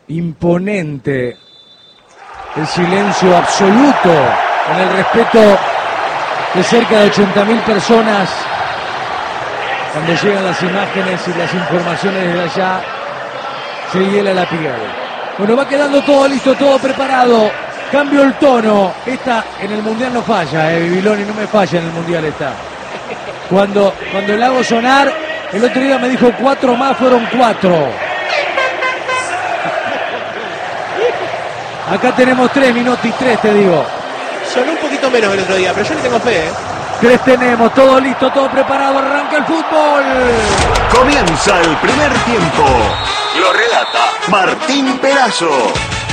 Imponente el silencio absoluto en el respeto de cerca de 80.000 personas cuando llegan las imágenes y las informaciones desde allá. Se hiela la piel. Bueno, va quedando todo listo, todo preparado. Cambio el tono. Esta en el Mundial no falla, Bibiloni, no me falla en el Mundial esta. Cuando la hago sonar, el otro día me dijo 4 más, fueron 4. Acá tenemos 3 minutos y 3, te digo. Sonó un poquito menos el otro día, pero yo le tengo fe, 3 tenemos, todo listo, todo preparado, arranca el fútbol. Comienza el primer tiempo. Lo relata Martín Perazo.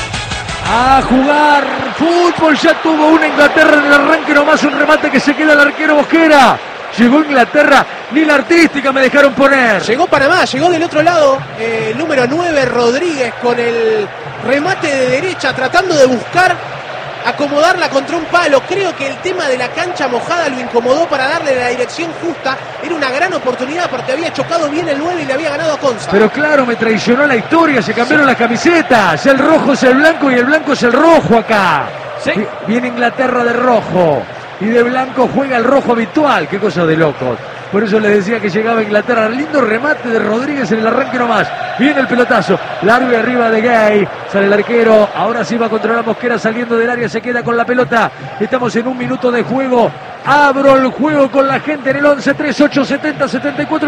A jugar fútbol, ya tuvo una Inglaterra en el arranque, nomás un remate que se queda el arquero Mosquera. Llegó Inglaterra, ni la artística me dejaron poner. Llegó Panamá, llegó del otro lado, el número 9 Rodríguez con el remate de derecha, tratando de buscar acomodarla contra un palo. Creo que el tema de la cancha mojada lo incomodó para darle la dirección justa. Era una gran oportunidad porque había chocado bien el 9 y le había ganado a Conza. Pero claro, me traicionó la historia, se cambiaron las camisetas. El rojo es el blanco y el blanco es el rojo acá. ¿Sí? Viene Inglaterra de rojo y de blanco juega el rojo habitual. Qué cosa de locos. Por eso les decía que llegaba Inglaterra. Lindo remate de Rodríguez en el arranque nomás. Viene el pelotazo. Largo y arriba de Gay. Sale el arquero. Ahora sí va a controlar Mosquera saliendo del área. Se queda con la pelota. Estamos en 1 minuto de juego. Abro el juego con la gente en el 11 38 70 74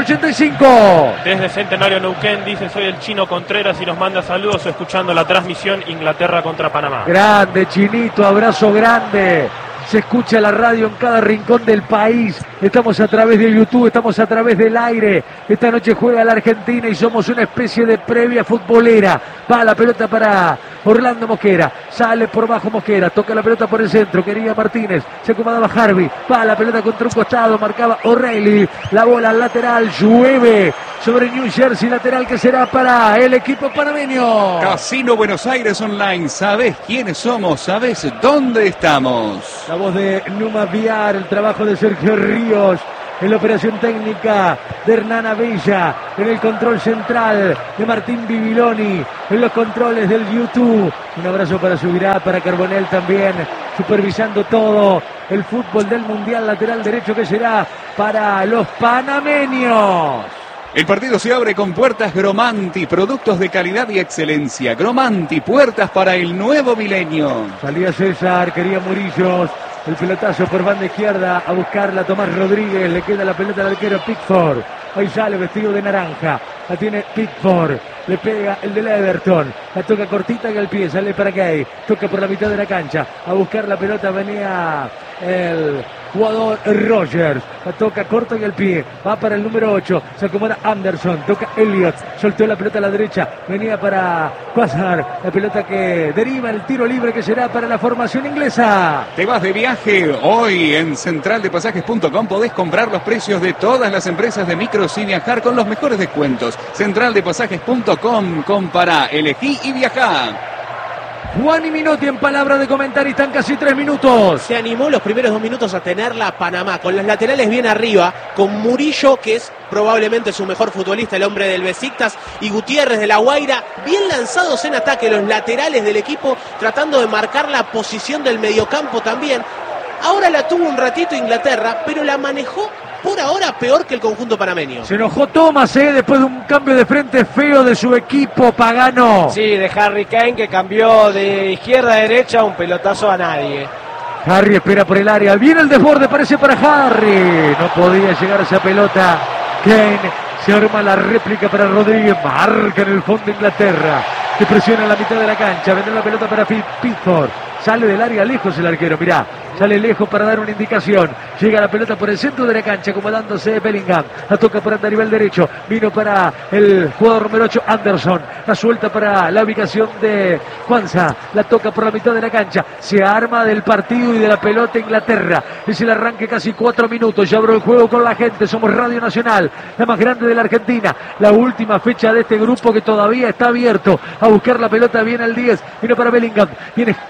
85. Desde Centenario Neuquén dice: soy el Chino Contreras y nos manda saludos escuchando la transmisión Inglaterra contra Panamá. Grande, Chinito. Abrazo grande. Se escucha la radio en cada rincón del país. Estamos a través de YouTube, estamos a través del aire. Esta noche juega la Argentina y somos una especie de previa futbolera. Va la pelota para Orlando Mosquera. Sale por bajo Mosquera. Toca la pelota por el centro. Quería Martínez. Se acomodaba Harvey. Va la pelota contra un costado. Marcaba O'Reilly. La bola al lateral. Llueve sobre New Jersey. Lateral que será para el equipo panameño. Casino Buenos Aires Online. ¿Sabés quiénes somos? ¿Sabés dónde estamos? La voz de Numa Viar, el trabajo de Sergio Ríos, en la operación técnica de Hernán Abella, en el control central de Martín Bibiloni, en los controles del YouTube. Un abrazo para Subirá, para Carbonell también, supervisando todo el fútbol del Mundial. Lateral derecho que será para los panameños. El partido se abre con puertas Gromanti, productos de calidad y excelencia. Gromanti, puertas para el nuevo milenio. Salía César, quería Murillos. El pelotazo por banda izquierda a buscarla Tomás Rodríguez. Le queda la pelota al arquero Pickford. Ahí sale vestido de naranja. La tiene Pickford. Le pega el del Everton. La toca cortita y al pie. Sale para Gay. Toca por la mitad de la cancha. A buscar la pelota venía el jugador Rogers. La toca corta y al pie. Va para el número 8. Se acomoda Anderson. Toca Elliot. Soltó la pelota a la derecha. Venía para Quasar. La pelota que deriva el tiro libre que será para la formación inglesa. ¿Te vas de viaje? Hoy en centraldepasajes.com podés comprar los precios de todas las empresas de micros y viajar con los mejores descuentos. Centraldepasajes.com. Compará, elegí y viajá. Juan y Minotti en palabra de comentarista en casi 3 minutos. Se animó los primeros 2 minutos a tenerla Panamá, con las laterales bien arriba, con Murillo, que es probablemente su mejor futbolista, el hombre del Besiktas, y Gutiérrez de La Guaira, bien lanzados en ataque, los laterales del equipo, tratando de marcar la posición del mediocampo también. Ahora la tuvo un ratito Inglaterra, pero la manejó por ahora peor que el conjunto panameño. Se enojó Thomas, después de un cambio de frente feo de su equipo Pagano. Sí, de Harry Kane, que cambió de izquierda a derecha, un pelotazo a nadie. Harry espera por el área, viene el desborde, parece para Harry. No podía llegar a esa pelota. Kane se arma la réplica para Rodríguez, marca en el fondo Inglaterra, que presiona la mitad de la cancha. Vendrá la pelota para Pickford. Sale del área lejos el arquero, mirá. Sale lejos para dar una indicación. Llega la pelota por el centro de la cancha, acomodándose Bellingham. La toca por andar nivel derecho. Vino para el jugador número 8, Anderson. La suelta para la ubicación de Juanza. La toca por la mitad de la cancha. Se arma del partido y de la pelota Inglaterra. Es el arranque, casi 4 minutos. Ya abro el juego con la gente. Somos Radio Nacional, la más grande de la Argentina. La última fecha de este grupo que todavía está abierto. A buscar la pelota, viene el 10. Vino para Bellingham. Viene girando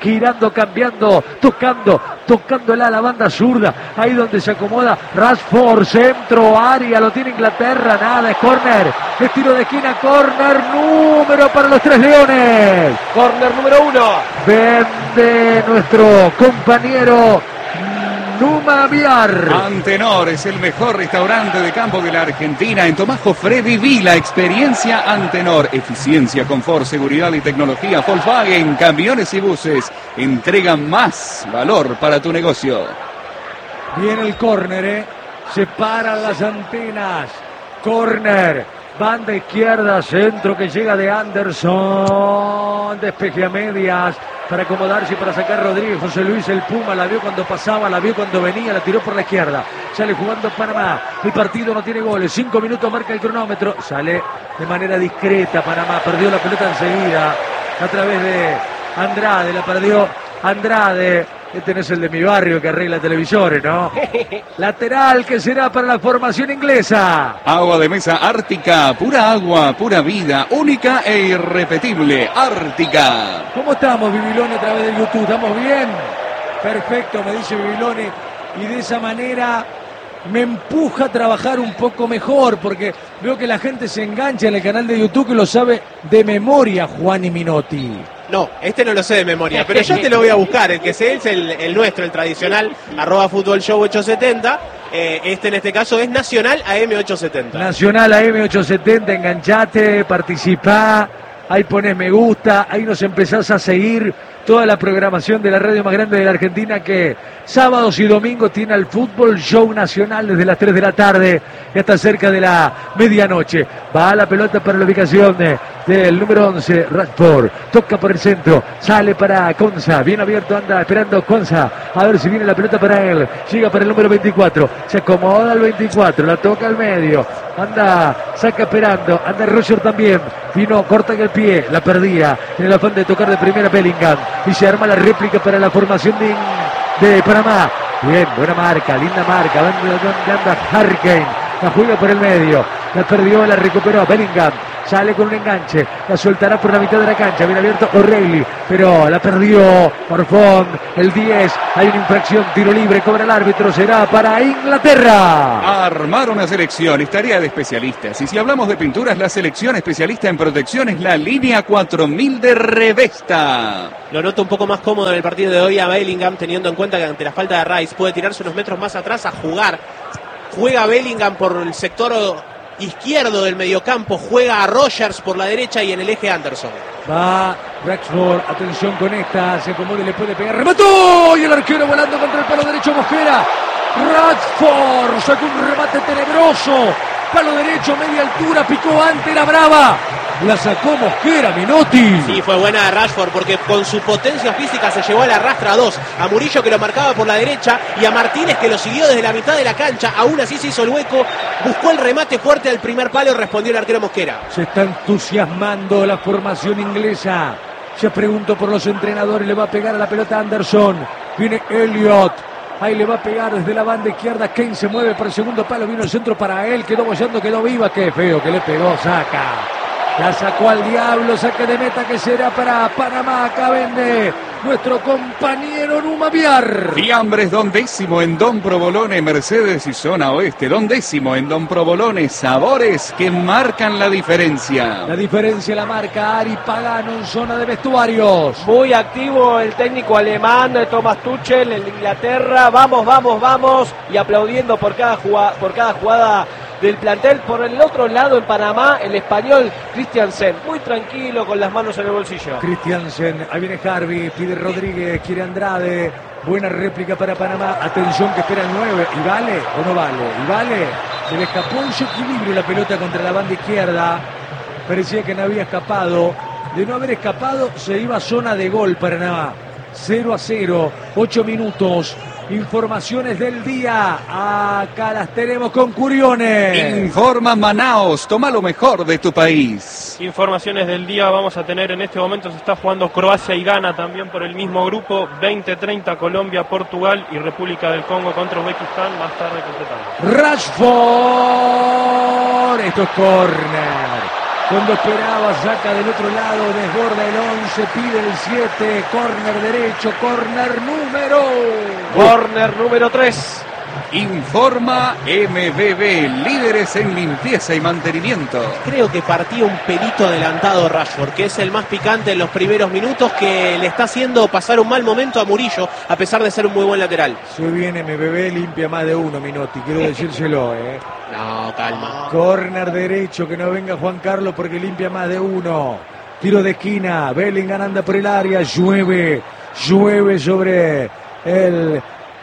girando, cambiando, tocándola a la banda zurda, ahí donde se acomoda Rashford, centro, área, lo tiene Inglaterra, nada, es córner, es tiro de esquina, córner, número para los Tres Leones. Córner número 1. Vende nuestro compañero Numa Viar. Antenor es el mejor restaurante de campo de la Argentina. En Tomás Jofré viví la experiencia Antenor. Eficiencia, confort, seguridad y tecnología. Volkswagen, camiones y buses entregan más valor para tu negocio. Viene el córner, se paran las antenas. Córner, banda izquierda, centro que llega de Anderson. Despeje a medias para acomodarse y para sacar Rodríguez. José Luis el Puma la vio cuando pasaba, la vio cuando venía, la tiró por la izquierda. Sale jugando Panamá. El partido no tiene goles. 5 minutos marca el cronómetro. Sale de manera discreta Panamá. Perdió la pelota enseguida a través de Andrade. La perdió Andrade. Este no es el de mi barrio que arregla televisores, ¿no? Lateral que será para la formación inglesa. Agua de mesa Ártica, pura agua, pura vida, única e irrepetible. Ártica. ¿Cómo estamos, Bibiloni, a través de YouTube? ¿Estamos bien? Perfecto, me dice Bibiloni. Y de esa manera me empuja a trabajar un poco mejor, porque veo que la gente se engancha en el canal de YouTube que lo sabe de memoria, Juan y Minotti. No, este no lo sé de memoria, pero yo te lo voy a buscar. El que sé es el nuestro, el tradicional, @FutbolShow870. En este caso es Nacional AM870. Nacional AM870, enganchate, participá, ahí ponés me gusta, ahí nos empezás a seguir. Toda la programación de la radio más grande de la Argentina, que sábados y domingos tiene al Fútbol Show Nacional desde las 3 de la tarde y hasta cerca de la medianoche. Va la pelota para la ubicación del número 11, Rashford. Toca por el centro, sale para Konsa. Bien abierto, anda esperando Konsa. A ver si viene la pelota para él. Llega para el número 24. Se acomoda el 24, la toca al medio. Anda, saca esperando. Anda Roger también. Vino, corta en el pie, la perdía. En el afán de tocar de primera Bellingham. Y se arma la réplica para la formación de Panamá. Bien, buena marca, linda marca. ¿Dónde anda Harry Kane? La juega por el medio. La perdió, la recuperó Bellingham. Sale con un enganche, la soltará por la mitad de la cancha, bien abierto O'Reilly, pero la perdió Orfón, el 10, hay una infracción, tiro libre, cobra el árbitro, será para Inglaterra. Armar una selección es tarea de especialistas, y si hablamos de pinturas, la selección especialista en protección es la línea 4000 de Revesta. Lo noto un poco más cómodo en el partido de hoy a Bellingham, teniendo en cuenta que ante la falta de Rice puede tirarse unos metros más atrás a jugar. Juega Bellingham por el sector izquierdo del mediocampo, juega a Rogers por la derecha y en el eje Anderson. Va Rashford, atención con esta, se acomoda y le puede pegar, remató y el arquero volando contra el palo derecho Mosquera. Rashford sacó un remate tenebroso, palo derecho, media altura, picó antes, era brava. La sacó Mosquera, Minotti. Sí, fue buena de Rashford porque con su potencia física se llevó a la rastra a dos. A Murillo que lo marcaba por la derecha y a Martínez que lo siguió desde la mitad de la cancha. Aún así se hizo el hueco, buscó el remate fuerte al primer palo y respondió el arquero Mosquera. Se está entusiasmando la formación inglesa. Se preguntó por los entrenadores, le va a pegar a la pelota Anderson. Viene Elliot. Ahí le va a pegar desde la banda izquierda. Kane se mueve para el segundo palo. Vino el centro para él. Quedó bollando, quedó viva. Qué feo que le pegó. Saca. La sacó al diablo, saque de meta que será para Panamá. Acá vende nuestro compañero Numa Viar. Fiambres Don Décimo en Don Provolone, Mercedes y Zona Oeste. Don Décimo en Don Provolone, sabores que marcan la diferencia. La diferencia la marca Ari Pagano en zona de vestuarios. Muy activo el técnico alemán Thomas Tuchel, el de Inglaterra. Vamos, vamos, vamos. Y aplaudiendo por cada jugada del plantel. Por el otro lado en Panamá, el español Christiansen, muy tranquilo con las manos en el bolsillo. Christiansen, ahí viene Harvey, pide Rodríguez, quiere Andrade, buena réplica para Panamá, atención que espera el 9, ¿y vale o no vale? ¿Y vale? Se le escapó en su equilibrio la pelota contra la banda izquierda, parecía que no había escapado, de no haber escapado se iba a zona de gol Panamá. 0-0, 8 minutos. Informaciones del día. Acá las tenemos con Curiones. Informa Manaos, toma lo mejor de tu país. Informaciones del día vamos a tener en este momento. Se está jugando Croacia y Ghana también por el mismo grupo. 20-30 Colombia, Portugal y República del Congo contra Uzbekistán. Más tarde completamos. Rashford. Esto es córner. Cuando esperaba, saca del otro lado, desborda el 11, pide el 7, córner derecho, Córner número 3. Informa MBB, líderes en limpieza y mantenimiento. Creo que partía un pelito adelantado Rashford, que es el más picante en los primeros minutos, que le está haciendo pasar un mal momento a Murillo, a pesar de ser un muy buen lateral. Se viene MBB, limpia más de uno, Minotti, quiero decírselo, No, calma. Córner derecho, que no venga Juan Carlos porque limpia más de uno. Tiro de esquina, Bellingham anda por el área, llueve sobre el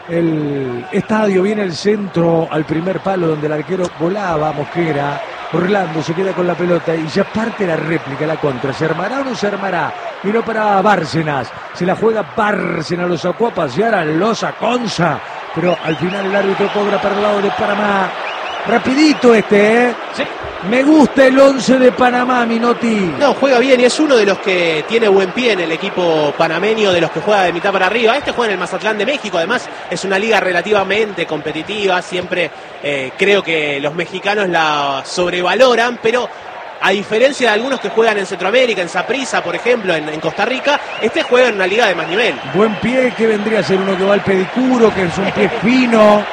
estadio, viene el centro al primer palo donde el arquero volaba, Mosquera. Orlando se queda con la pelota y ya parte la réplica, la contra. ¿Se armará o no se armará? Vino para Bárcenas, se la juega Bárcenas, lo sacó a pasear a Losa Conza, pero al final el árbitro cobra para el lado de Panamá. Rapidito Sí. Me gusta el 11 de Panamá, Minotti. No, juega bien y es uno de los que tiene buen pie en el equipo panameño, de los que juega de mitad para arriba. Este juega en el Mazatlán de México, además es una liga relativamente competitiva. Siempre creo que los mexicanos la sobrevaloran, pero a diferencia de algunos que juegan en Centroamérica, en Saprissa, por ejemplo, en Costa Rica, este juega en una liga de más nivel. Buen pie, que vendría a ser uno que va al pedicuro, que es un pie fino,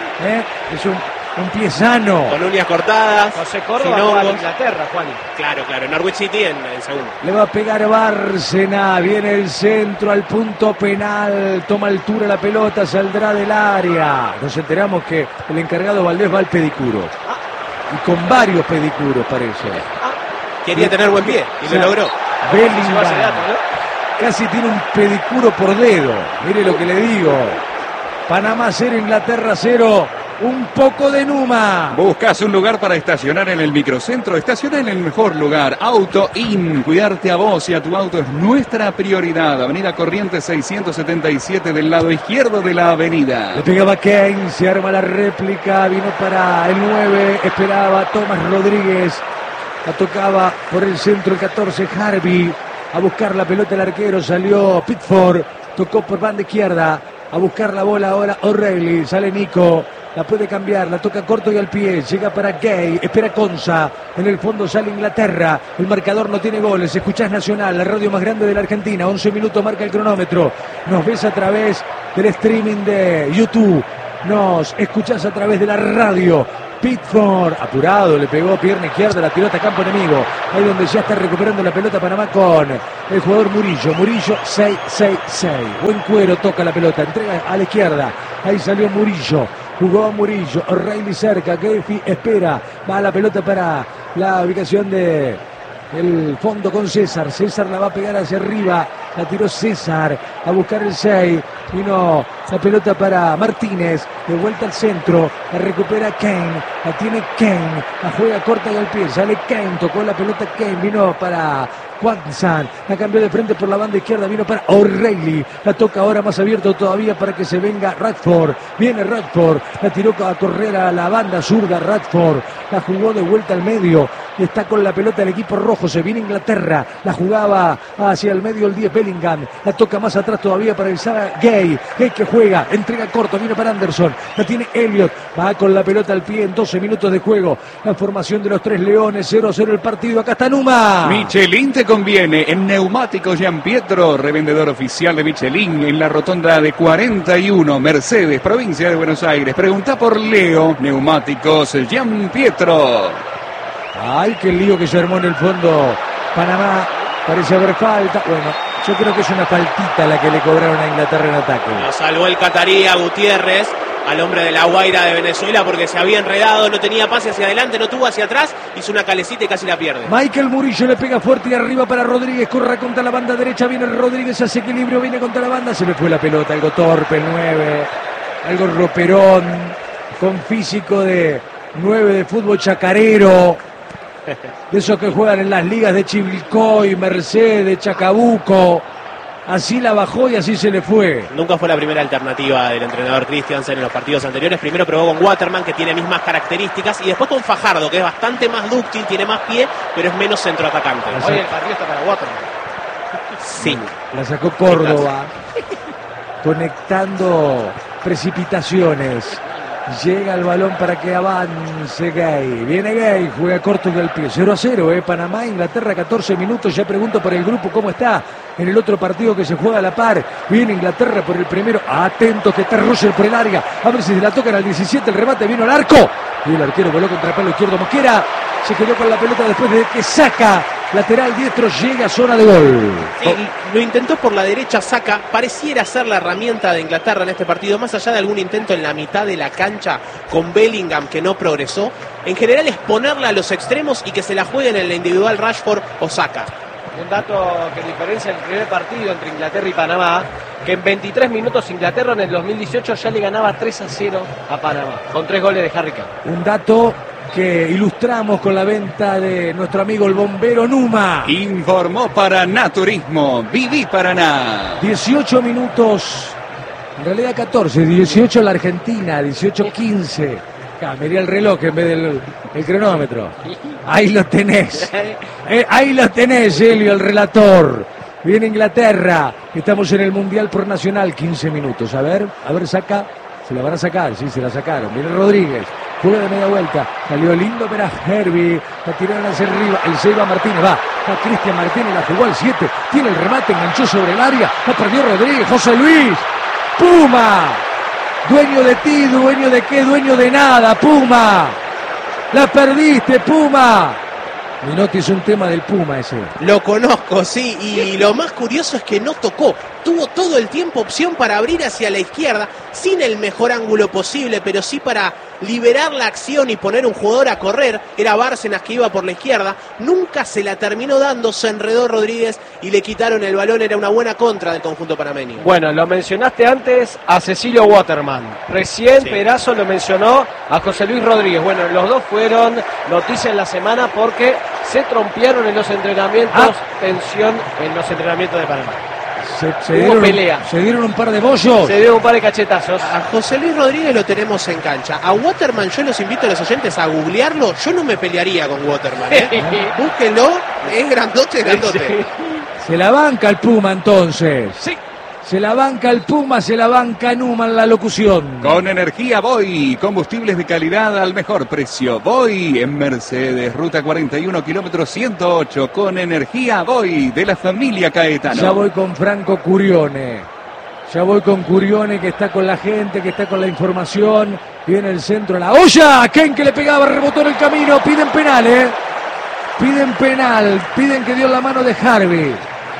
es un pie sano. Con uñas cortadas. José Córdoba sin juega en hongos. Inglaterra, Juani. Claro, Norwich City en segundo. Le va a pegar Bárcena, viene el centro al punto penal, toma altura la pelota, saldrá del área. Nos enteramos que el encargado Valdés va al pedicuro. Y con varios pedicuros parece. Quería tener buen pie y lo logró. Bellingham Ese dato, ¿no? casi tiene un pedicuro por dedo. Mire lo que le digo. Panamá 0, Inglaterra 0. Un poco de Numa. ¿Buscas un lugar para estacionar en el microcentro? Estaciona en el mejor lugar. Auto In. Cuidarte a vos y a tu auto es nuestra prioridad. Avenida Corrientes 677 del lado izquierdo de la avenida. Le pegaba Kane, se arma la réplica, vino para el 9, esperaba Tomás Rodríguez. La tocaba por el centro el 14, Harvey. A buscar la pelota el arquero, salió Pickford. Tocó por banda izquierda. A buscar la bola ahora O'Reilly. Sale Nico. La puede cambiar, la toca corto y al pie, llega para Gay, espera Conza, en el fondo sale Inglaterra, el marcador no tiene goles, escuchás Nacional, la radio más grande de la Argentina, 11 minutos marca el cronómetro, nos ves a través del streaming de YouTube, nos escuchás a través de la radio. Pickford, apurado, le pegó pierna izquierda, la tiró hasta campo enemigo, ahí donde ya está recuperando la pelota Panamá con el jugador Murillo, 6-6-6, buen cuero, toca la pelota, entrega a la izquierda, ahí salió Murillo. Jugó a Murillo, O'Reilly cerca, Gefi espera, va la pelota para la ubicación de el fondo con César, César la va a pegar hacia arriba, la tiró César a buscar el 6, vino la pelota para Martínez, de vuelta al centro, la recupera Kane, la tiene Kane, la juega corta y al pie, sale Kane, tocó la pelota Kane, vino para Juanzan, la cambió de frente por la banda izquierda, vino para O'Reilly, la toca ahora más abierto todavía para que se venga Radford, viene Radford, la tiró a correr a la banda zurda Radford, la jugó de vuelta al medio, está con la pelota el equipo rojo, se viene Inglaterra, la jugaba hacia el medio el 10 Bellingham, la toca más atrás todavía para el Sara Gay que juega, entrega corto, viene para Anderson, la tiene Elliot, va con la pelota al pie en 12 minutos de juego, la formación de los tres leones, 0-0 el partido, acá está Numa. Michelin te conviene en Neumáticos Gianpietro, revendedor oficial de Michelin en la rotonda de 41, Mercedes, provincia de Buenos Aires. Pregunta por Leo, Neumáticos Gianpietro. Ay, qué lío que se armó en el fondo. Panamá, parece haber falta. Bueno, yo creo que es una faltita la que le cobraron a Inglaterra en ataque. Lo salvó el catarí a Gutiérrez, al hombre de la Guaira de Venezuela, porque se había enredado, no tenía pase hacia adelante, no tuvo hacia atrás, hizo una calecita y casi la pierde. Michael Murillo le pega fuerte y arriba para Rodríguez, corre contra la banda derecha, viene Rodríguez, hace equilibrio, viene contra la banda, se le fue la pelota, algo torpe el 9, algo roperón, con físico de 9 de fútbol chacarero, de esos que juegan en las ligas de Chivilcoy, Mercedes, Chacabuco. Así la bajó y así se le fue. Nunca fue la primera alternativa del entrenador Christiansen en los partidos anteriores. Primero probó con Waterman, que tiene mismas características, y después con Fajardo, que es bastante más dúctil, tiene más pie, pero es menos centroatacante. Hoy el partido está para Waterman. Sí. La sacó Córdoba, conectando precipitaciones. Llega el balón para que avance Gay. Viene Gay, juega corto y al pie. 0-0, Panamá, Inglaterra, 14 minutos. Ya pregunto por el grupo cómo está en el otro partido que se juega a la par. Viene Inglaterra por el primero. Atentos que está Russell por el área. A ver si se la tocan al 17. El remate vino al arco. Y el arquero voló contra el palo izquierdo. Mosquera se quedó con la pelota después de que saca. Lateral diestro, llega a zona de gol. Sí, lo intentó por la derecha, Saka. Pareciera ser la herramienta de Inglaterra en este partido, más allá de algún intento en la mitad de la cancha con Bellingham que no progresó. En general es ponerla a los extremos y que se la jueguen en la individual Rashford o Saka. Un dato que diferencia el primer partido entre Inglaterra y Panamá, que en 23 minutos Inglaterra en el 2018 ya le ganaba 3-0 a Panamá, con 3 goles de Harry Kane. Un dato que ilustramos con la venta de nuestro amigo el bombero Numa. Informó Paraná Turismo. Viví Paraná. 18 minutos, en realidad 14, 18 la Argentina, 18-15. Mirá el reloj en vez del el cronómetro. Ahí lo tenés. Ahí lo tenés, Helio, el relator. Viene Inglaterra. Estamos en el Mundial por Nacional. 15 minutos. A ver, saca. Se la van a sacar, sí, se la sacaron. Viene Rodríguez. Juega de media vuelta. Salió lindo para Herbie. La tiraron hacia arriba. El Seiba Martínez va. Cristian Martínez la jugó al 7. Tiene el remate, enganchó sobre el área. La perdió Rodríguez. José Luis. Puma. Dueño de ti, dueño de qué, dueño de nada, Puma. La perdiste, Puma. Minotti es un tema del Puma ese. Lo conozco, sí, y lo más curioso es que no tocó. Tuvo todo el tiempo opción para abrir hacia la izquierda, sin el mejor ángulo posible, pero sí para liberar la acción y poner un jugador a correr. Era Bárcenas que iba por la izquierda. Nunca se la terminó dando, se enredó Rodríguez y le quitaron el balón. Era una buena contra del conjunto panameño. Bueno, lo mencionaste antes a Cecilio Waterman. Recién sí. Perazo lo mencionó a José Luis Rodríguez. Bueno, los dos fueron noticia en la semana porque se trompearon en los entrenamientos. Tensión en los entrenamientos de Panamá. Se dieron un par de bollos. Se dieron un par de cachetazos. A José Luis Rodríguez lo tenemos en cancha. A Waterman yo los invito a los oyentes a googlearlo. Yo no me pelearía con Waterman, Búsquenlo, es grandote. Sí. Se la banca el Puma entonces. Sí. Se la banca el Puma, se la banca Numa en la locución. Con energía Voy, combustibles de calidad al mejor precio. Voy en Mercedes, ruta 41, kilómetro 108. Con energía Voy, de la familia Caetano. Ya voy con Franco Curione. Ya voy con Curione, que está con la gente, que está con la información. Viene el centro a la olla. Ken que le pegaba, rebotó en el camino. Piden penal, Piden penal. Piden que dio la mano de Harvey.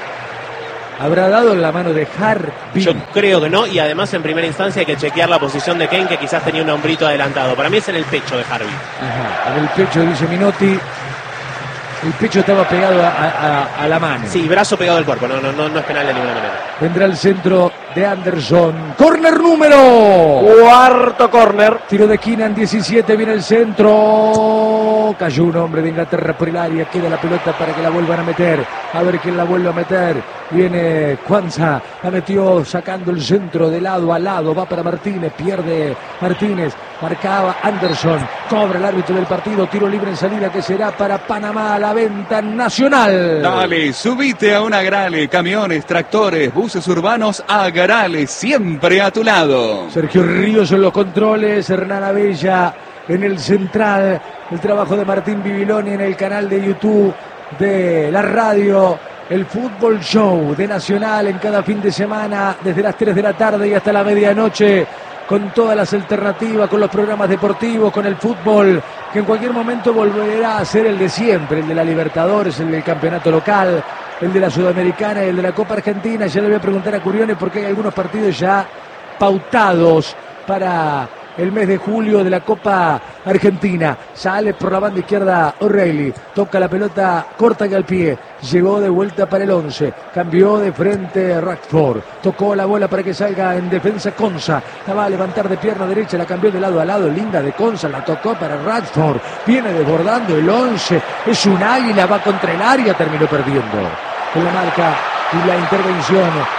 ¿Habrá dado en la mano de Harvey? Yo creo que no, y además en primera instancia hay que chequear la posición de Kane, que quizás tenía un hombrito adelantado. Para mí es en el pecho de Harvey. Ajá, en el pecho, dice Minotti. El pecho estaba pegado a la mano. Sí, brazo pegado al cuerpo, no es penal de ninguna manera. Vendrá el centro de Anderson. Corner número. Cuarto corner. Tiro de Keenan, 17, viene el centro. Cayó un hombre de Inglaterra por el área. Queda la pelota para que la vuelvan a meter. A ver quién la vuelve a meter. Viene Kwanza. La metió sacando el centro de lado a lado. Va para Martínez. Pierde Martínez. Marcaba Anderson. Cobra el árbitro del partido. Tiro libre en salida que será para Panamá. La venta nacional. Dale, subite a una Agrale. Camiones, tractores, buses urbanos. Agrale, siempre a tu lado. Sergio Ríos en los controles. Hernán Abella en el central. El trabajo de Martín Bibiloni en el canal de YouTube de la radio. El Fútbol Show de Nacional en cada fin de semana. Desde las 3 de la tarde y hasta la medianoche. Con todas las alternativas, con los programas deportivos, con el fútbol, que en cualquier momento volverá a ser el de siempre, el de la Libertadores, el del campeonato local, el de la Sudamericana y el de la Copa Argentina. Ya le voy a preguntar a Curione porque hay algunos partidos ya pautados para el mes de julio de la Copa Argentina. Sale por la banda izquierda O'Reilly, toca la pelota corta y al pie, llegó de vuelta para el 11, cambió de frente Rashford, tocó la bola para que salga en defensa Konsa, la va a levantar de pierna derecha, la cambió de lado a lado, linda de Konsa, la tocó para Rashford, viene desbordando el 11, es un águila, va contra el área, terminó perdiendo. En la marca y la intervención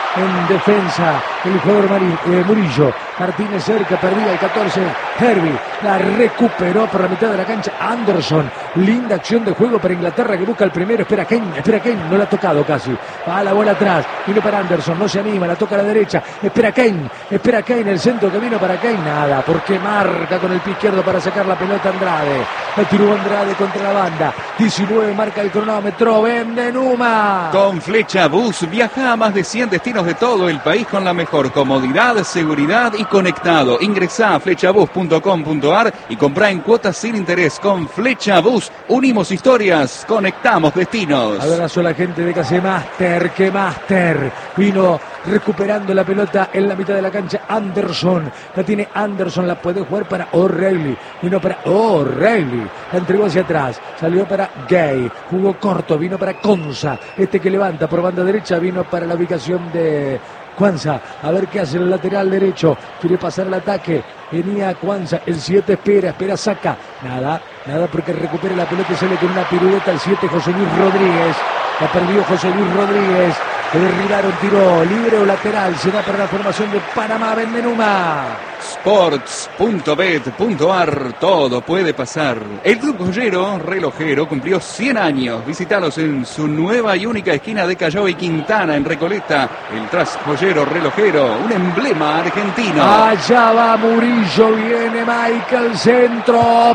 en defensa el jugador Murillo. Martínez cerca, perdía el 14. Herbie la recuperó por la mitad de la cancha. Anderson, linda acción de juego para Inglaterra que busca el primero. Espera Kane, no la ha tocado casi. Va la bola atrás, vino para Anderson, no se anima, la toca a la derecha. Espera Kane, el centro que vino para Kane. Nada, porque marca con el pie izquierdo para sacar la pelota Andrade. La tiró Andrade contra la banda. 19 marca el cronómetro. Bendenuma. Con Flecha Bus viaja a más de 100 destinos de todo el país con la mejor comodidad, seguridad y conectado. Ingresá a flechabus.com.ar y comprá en cuotas sin interés. Con Flecha Bus unimos historias, conectamos destinos. Abrazo a la gente de KC Master, que Master vino recuperando la pelota en la mitad de la cancha. Anderson, la tiene Anderson, la puede jugar para O'Reilly, vino para O'Reilly, la entregó hacia atrás, salió para Gay, jugó corto, vino para Konsa, que levanta por banda derecha, vino para la ubicación de Kwanza, a ver qué hace el lateral derecho, quiere pasar el ataque, venía Kwanza, el 7 espera, saca, nada porque recupera la pelota y sale con una pirueta el 7 José Luis Rodríguez, la perdió José Luis Rodríguez, le derribaron, tiro libre o lateral, se da para la formación de Panamá. Bendenuma. Sports.bet.ar, todo puede pasar. El Club Joyero Relojero cumplió 100 años. Visítalos en su nueva y única esquina de Callao y Quintana, en Recoleta. El Tras Joyero Relojero, un emblema argentino. Allá va Murillo, viene Michael, centro,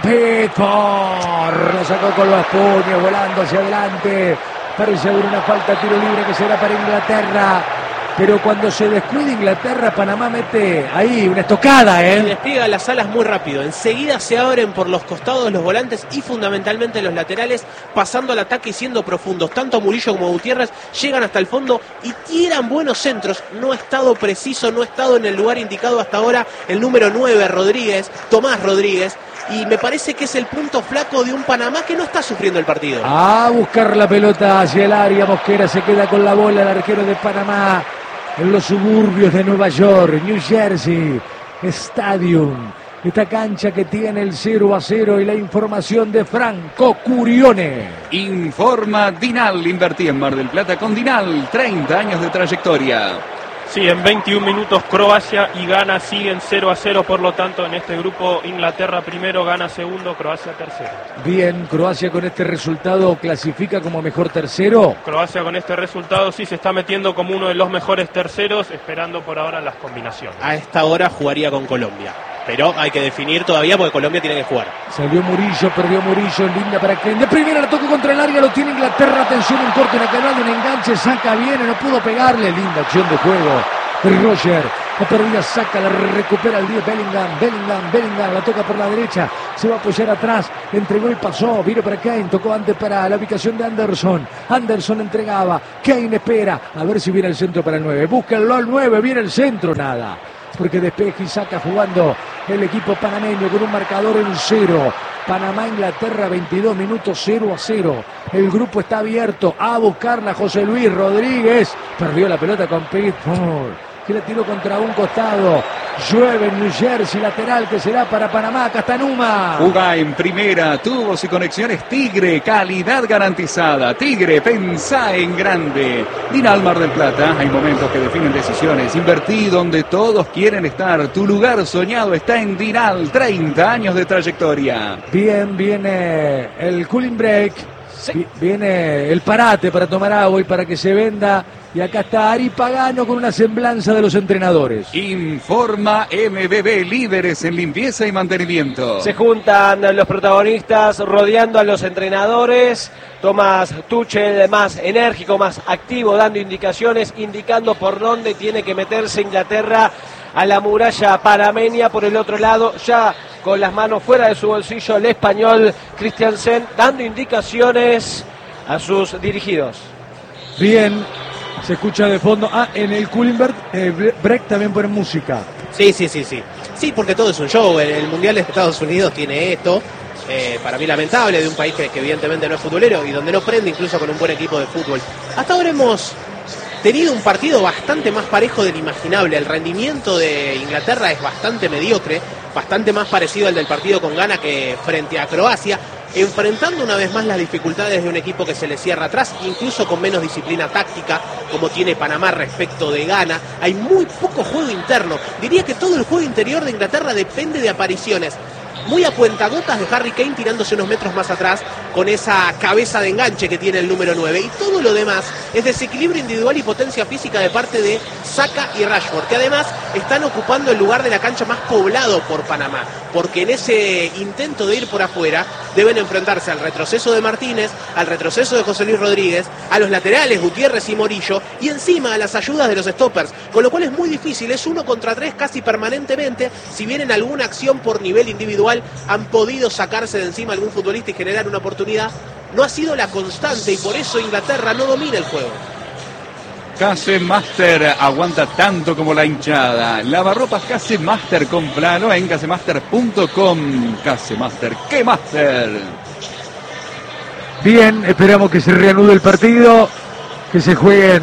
Pickford. Lo sacó con los puños, volando hacia adelante. Parece haber una falta, tiro libre que será para Inglaterra. Pero cuando se descuida Inglaterra, Panamá mete ahí una estocada, Y despliega las alas muy rápido. Enseguida se abren por los costados los volantes y fundamentalmente los laterales, pasando al ataque y siendo profundos. Tanto Murillo como Gutiérrez llegan hasta el fondo y tiran buenos centros. No ha estado preciso, no ha estado en el lugar indicado hasta ahora el número 9, Tomás Rodríguez. Y me parece que es el punto flaco de un Panamá que no está sufriendo el partido. A buscar la pelota hacia el área. Mosquera se queda con la bola, el arquero de Panamá. En los suburbios de Nueva York, New Jersey Stadium. Esta cancha que tiene el 0-0 y la información de Franco Curione. Informa Dinal. Invertí en Mar del Plata con Dinal. 30 años de trayectoria. Sí, en 21 minutos Croacia y Ghana siguen 0-0, por lo tanto en este grupo Inglaterra primero, Ghana segundo, Croacia tercero. Bien, Croacia con este resultado clasifica como mejor tercero. Croacia con este resultado sí se está metiendo como uno de los mejores terceros, esperando por ahora las combinaciones. A esta hora jugaría con Colombia, pero hay que definir todavía porque Colombia tiene que jugar. Salió Murillo, perdió Murillo, linda para Kane. De primera la tocó contra el área, lo tiene Inglaterra. Atención, un corte en la canal, un enganche, saca bien, no pudo pegarle. Linda acción de juego. Roger, la perdida, saca, la recupera el 10, Bellingham, la toca por la derecha, se va a apoyar atrás, entregó y pasó, vino para Kane, tocó antes para la ubicación de Anderson entregaba, Kane espera, a ver si viene el centro para el 9, búsquenlo al 9, viene el centro, nada, porque despeja y saca jugando el equipo panameño con un marcador en 0. Panamá-Inglaterra, 22 minutos, 0-0. El grupo está abierto a buscarla. José Luis Rodríguez perdió la pelota con Pickford, que la tiró contra un costado. Llueve en New Jersey, lateral que será para Panamá. Castanuma. Juga en primera, tubos y conexiones Tigre, calidad garantizada. Tigre, pensá en grande. Dinal Mar del Plata, hay momentos que definen decisiones. Invertí donde todos quieren estar. Tu lugar soñado está en Dinal, 30 años de trayectoria. Bien, viene el cooling break. Sí. Viene el parate para tomar agua y para que se venda. Y acá está Ari Pagano con una semblanza de los entrenadores. Informa MBB, líderes en limpieza y mantenimiento. Se juntan los protagonistas rodeando a los entrenadores. Thomas Tuchel más enérgico, más activo, dando indicaciones, indicando por dónde tiene que meterse Inglaterra a la muralla panameña. Por el otro lado, ya con las manos fuera de su bolsillo, el español Christiansen dando indicaciones a sus dirigidos. Bien, se escucha de fondo. En el cooling break también ponen música. Sí. Sí, porque todo es un show. El Mundial de Estados Unidos tiene esto. Para mí lamentable, de un país que evidentemente no es futbolero y donde no prende incluso con un buen equipo de fútbol. Hasta ahora hemos tenido un partido bastante más parejo del imaginable. El rendimiento de Inglaterra es bastante mediocre, bastante más parecido al del partido con Ghana que frente a Croacia. enfrentando una vez más las dificultades de un equipo que se le cierra atrás, incluso con menos disciplina táctica, como tiene Panamá respecto de Ghana. Hay muy poco juego interno. Diría que todo el juego interior de Inglaterra depende de apariciones muy a cuentagotas de Harry Kane tirándose unos metros más atrás con esa cabeza de enganche que tiene el número 9. Y todo lo demás es desequilibrio individual y potencia física de parte de Saka y Rashford, que además están ocupando el lugar de la cancha más poblado por Panamá, porque en ese intento de ir por afuera deben enfrentarse al retroceso de Martínez, al retroceso de José Luis Rodríguez, a los laterales Gutiérrez y Morillo, y encima a las ayudas de los stoppers, con lo cual es muy difícil, es 1 contra 3 casi permanentemente. Si bien en alguna acción por nivel individual han podido sacarse de encima algún futbolista y generar una oportunidad, no ha sido la constante, y por eso Inglaterra no domina el juego. Casemaster aguanta tanto como la hinchada. Lavarropas Casemaster, cómpralo en casemaster.com. Casemaster, ¿qué master? Bien, esperamos que se reanude el partido, que se jueguen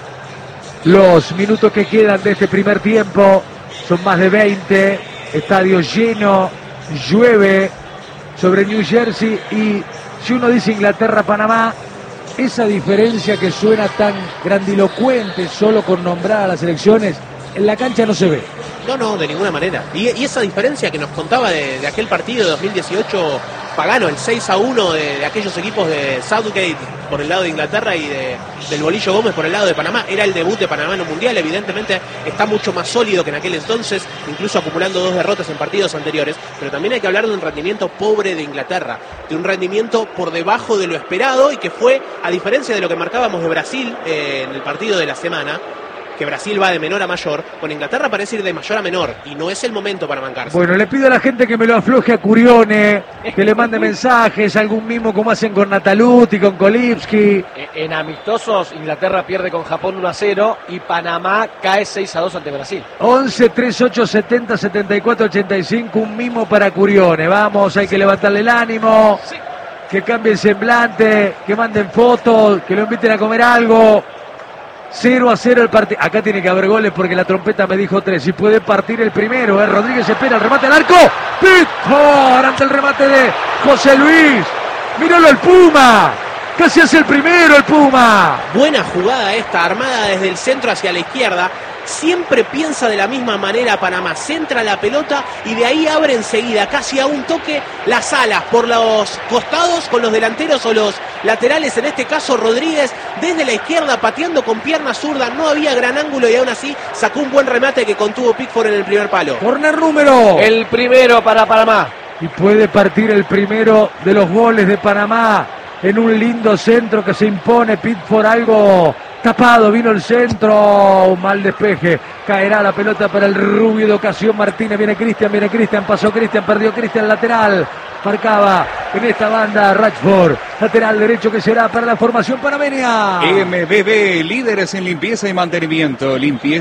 los minutos que quedan de este primer tiempo. Son más de 20, estadio lleno, llueve sobre New Jersey, y si uno dice Inglaterra-Panamá, esa diferencia que suena tan grandilocuente solo con nombrar a las selecciones, en la cancha no se ve. No, de ninguna manera. Y esa diferencia que nos contaba de aquel partido de 2018 Pagano, el 6-1 de aquellos equipos de Southgate por el lado de Inglaterra y del Bolillo Gómez por el lado de Panamá, era el debut de Panamá en un mundial. Evidentemente está mucho más sólido que en aquel entonces, incluso acumulando 2 derrotas en partidos anteriores, pero también hay que hablar de un rendimiento pobre de Inglaterra, de un rendimiento por debajo de lo esperado, y que fue, a diferencia de lo que marcábamos de Brasil en el partido de la semana, que Brasil va de menor a mayor, con Inglaterra parece ir de mayor a menor, y no es el momento para mancarse. Bueno, le pido a la gente que me lo afloje a Curione, que le mande mensajes, algún mimo como hacen con Nataluti, con Kolipski. En amistosos, Inglaterra pierde con Japón 1-0 y Panamá cae 6-2 ante Brasil. 11 38 70 74 85, un mimo para Curione. Vamos, hay que levantarle el ánimo, que cambie el semblante, que manden fotos, que lo inviten a comer algo. 0-0 el partido. Acá tiene que haber goles porque la trompeta me dijo 3. Y puede partir el primero. Rodríguez espera el remate al arco. Pickford ante el remate de José Luis. Míralo el Puma. Casi hace el primero el Puma. Buena jugada esta, armada desde el centro hacia la izquierda. Siempre piensa de la misma manera Panamá, centra la pelota y de ahí abre enseguida, casi a un toque, las alas por los costados con los delanteros o los laterales, en este caso Rodríguez desde la izquierda pateando con pierna zurda, no había gran ángulo y aún así sacó un buen remate que contuvo Pickford en el primer palo. Corner número. El primero para Panamá. Y puede partir el primero de los goles de Panamá en un lindo centro que se impone. Pickford algo tapado, vino el centro, un mal despeje, caerá la pelota para el rubio de ocasión Martínez, viene Cristian, pasó Cristian, perdió Cristian, lateral, marcaba en esta banda Rashford, lateral derecho que será para la formación panameña. MBB, líderes en limpieza y mantenimiento,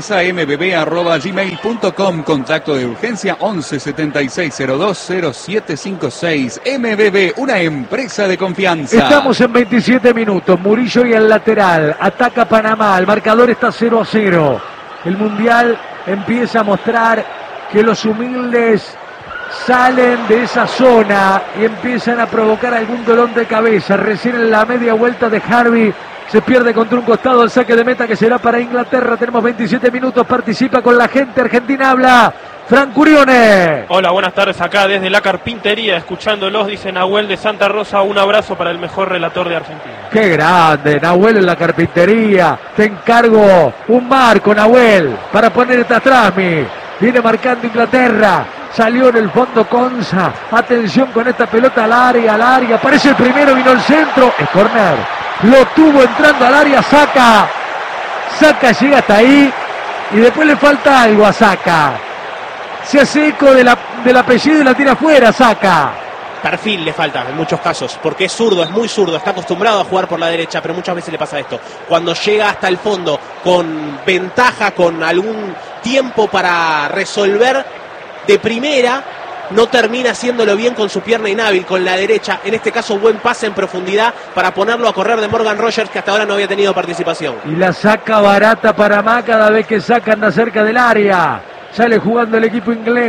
limpiezambb@gmail.com, contacto de urgencia 11 76 02 0756. MBB, una empresa de confianza. Estamos en 27 minutos, Murillo y el lateral, ataca Panamá, el marcador está 0-0. El Mundial empieza a mostrar que los humildes salen de esa zona y empiezan a provocar algún dolor de cabeza. Recién en la media vuelta de Harvey se pierde contra un costado el saque de meta que será para Inglaterra. Tenemos 27 minutos, participa con la gente argentina, habla Fran Curione. Hola, buenas tardes, acá desde la carpintería, escuchándolos, dice Nahuel de Santa Rosa, un abrazo para el mejor relator de Argentina. Qué grande, Nahuel en la carpintería, te encargo un marco, Nahuel, para ponerte atrás, viene marcando Inglaterra, salió en el fondo Conza, atención con esta pelota al área, aparece el primero, vino el centro, es córner, lo tuvo entrando al área, Saka llega hasta ahí, y después le falta algo a Saka. Se hace eco del apellido y la tira afuera, Saka. Perfil le falta en muchos casos, porque es zurdo, es muy zurdo, está acostumbrado a jugar por la derecha, pero muchas veces le pasa esto. Cuando llega hasta el fondo con ventaja, con algún tiempo para resolver de primera, no termina haciéndolo bien con su pierna inhábil, con la derecha. En este caso, buen pase en profundidad para ponerlo a correr de Morgan Rogers, que hasta ahora no había tenido participación. Y la saca barata Panamá cada vez que saca, anda cerca del área. Sale jugando el equipo inglés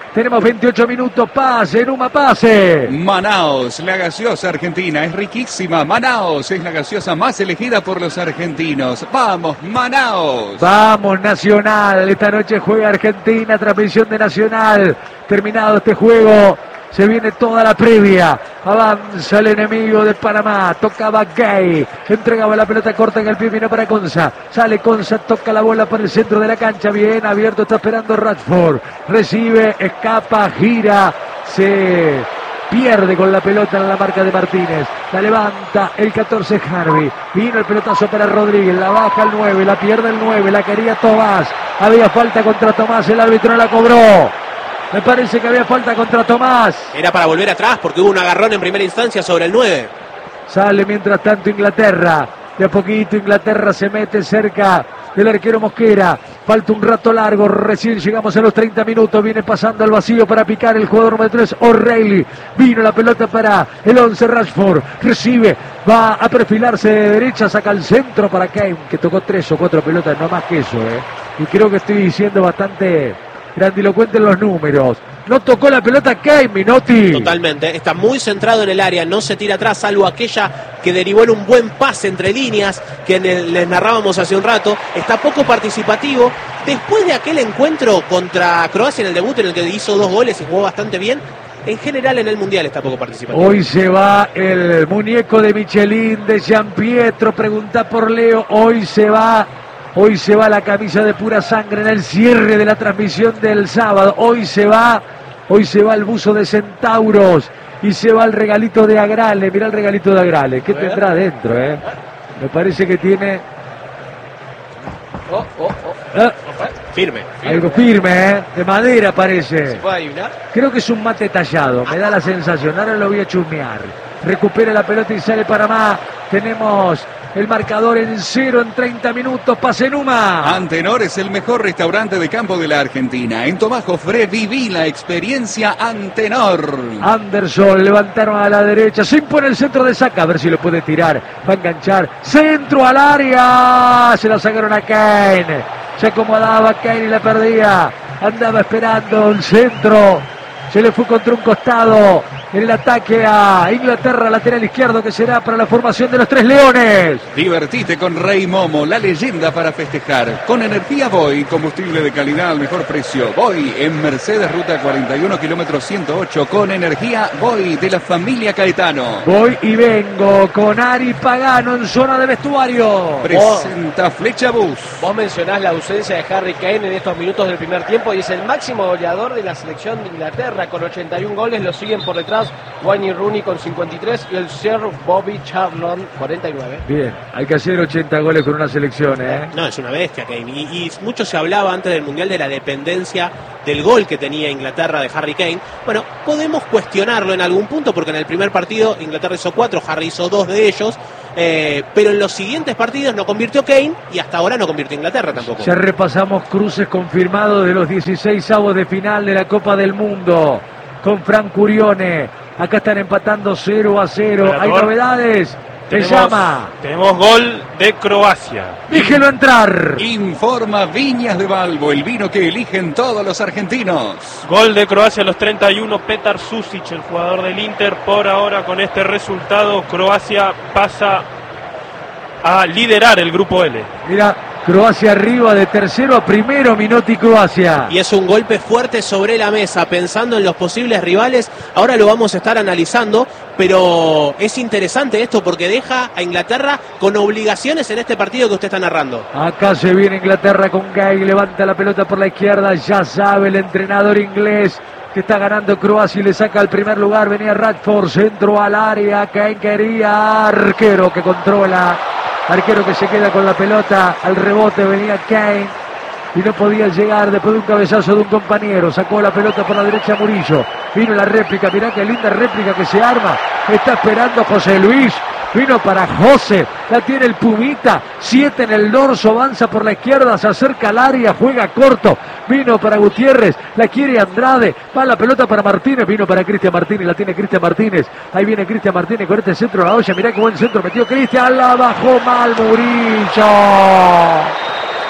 Tenemos 28 minutos, pase, Numa, pase. Manaos, la gaseosa argentina, es riquísima. Manaos es la gaseosa más elegida por los argentinos. ¡Vamos, Manaos! Vamos, Nacional. Esta noche juega Argentina, transmisión de Nacional. Terminado este juego, se viene toda la previa. Avanza el enemigo de Panamá. Tocaba Gay. Entregaba la pelota corta en el pie. Vino para Conza. Sale Conza. Toca la bola para el centro de la cancha. Bien abierto. Está esperando Rashford. Recibe. Escapa. Gira. Se pierde con la pelota en la marca de Martínez. La levanta el 14 Harvey. Vino el pelotazo para Rodríguez. La baja el 9. La pierde el 9. La quería Tomás. Había falta contra Tomás. El árbitro la cobró. Me parece que había falta contra Tomás. Era para volver atrás porque hubo un agarrón en primera instancia sobre el 9. Sale mientras tanto Inglaterra. De a poquito Inglaterra se mete cerca del arquero Mosquera. Falta un rato largo. Recién llegamos a los 30 minutos. Viene pasando al vacío para picar el jugador número 3, O'Reilly. Vino la pelota para el 11, Rashford. Recibe. Va a perfilarse de derecha. Saca el centro para Kane, que tocó 3 o 4 pelotas. No más que eso. Y creo que estoy diciendo bastante grandilocuente en los números. No tocó la pelota Kane, Minotti. Totalmente, está muy centrado en el área, no se tira atrás, salvo aquella que derivó en un buen pase entre líneas que les narrábamos hace un rato. Está poco participativo. Después de aquel encuentro contra Croacia en el debut, en el que hizo 2 goles y jugó bastante bien, en general en el Mundial está poco participativo. Hoy se va el muñeco de Michelin, de Gianpietro. Pregunta por Leo, hoy se va la camisa de pura sangre en el cierre de la transmisión del sábado. Hoy se va el buzo de Centauros y se va el regalito de Agrale. Mirá el regalito de Agrale. ¿Qué tendrá adentro, Me parece que tiene... Firme. Algo firme, de madera parece. ¿Se puede adivinar? Creo que es un mate tallado, me da la sensación. Ahora lo voy a chusmear. Recupera la pelota y sale Panamá. Tenemos el marcador en 0 en 30 minutos. Pase Numa. Antenor es el mejor restaurante de campo de la Argentina. En Tomás Jofré viví la experiencia Antenor. Anderson, levantaron a la derecha. Se impone el centro de Saca. A ver si lo puede tirar. Va a enganchar. Centro al área. Se la sacaron a Kane. Se acomodaba Kane y la perdía. Andaba esperando el centro. Se le fue contra un costado. En el ataque a Inglaterra, lateral izquierdo, que será para la formación de los 3 leones. Divertite con Rey Momo, la leyenda para festejar. Con energía Voy, combustible de calidad al mejor precio. Voy en Mercedes, ruta 41, kilómetro 108. Con energía Voy de la familia Caetano. Voy y vengo con Ari Pagano en zona de vestuario. Presenta Flecha Bus. Vos mencionás la ausencia de Harry Kane en estos minutos del primer tiempo y es el máximo goleador de la selección de Inglaterra con 81 goles. Lo siguen por detrás Wayne Rooney con 53 y el Sir Bobby Charlton 49. Bien, hay que hacer 80 goles con una selección, No, es una bestia Kane. Y mucho se hablaba antes del Mundial de la dependencia del gol que tenía Inglaterra de Harry Kane. Bueno, podemos cuestionarlo en algún punto porque en el primer partido Inglaterra hizo 4, Harry hizo 2 de ellos. Pero en los siguientes partidos no convirtió Kane y hasta ahora no convirtió Inglaterra tampoco. Ya repasamos cruces confirmados de los 16avos de final de la Copa del Mundo con Frank Curione. Acá están empatando 0-0. Hay novedades. Tenemos gol de Croacia. Déjelo entrar. Informa Viñas de Balbo, el vino que eligen todos los argentinos. Gol de Croacia a los 31, Petar Susic, el jugador del Inter. Por ahora, con este resultado, Croacia pasa a liderar el grupo L. Mira, Croacia arriba de tercero a primero, Minotti Croacia. Y es un golpe fuerte sobre la mesa, pensando en los posibles rivales. Ahora lo vamos a estar analizando, pero es interesante esto porque deja a Inglaterra con obligaciones en este partido que usted está narrando. Acá se viene Inglaterra con Gay, levanta la pelota por la izquierda, ya sabe el entrenador inglés que está ganando Croacia y le saca al primer lugar. Venía Rashford, centro al área, Kane quería, arquero que controla. Arquero que se queda con la pelota, al rebote venía Kane y no podía llegar después de un cabezazo de un compañero. Sacó la pelota por la derecha Murillo. Vino la réplica, mirá qué linda réplica que se arma. Está esperando José Luis. Vino para José, la tiene el Pumita, 7 en el dorso, avanza por la izquierda, se acerca al área, juega corto, vino para Gutiérrez, la quiere Andrade, va la pelota para Martínez, vino para Cristian Martínez, la tiene Cristian Martínez, ahí viene Cristian Martínez con este centro a la olla, mirá qué buen centro metió Cristian, la bajó mal Murillo.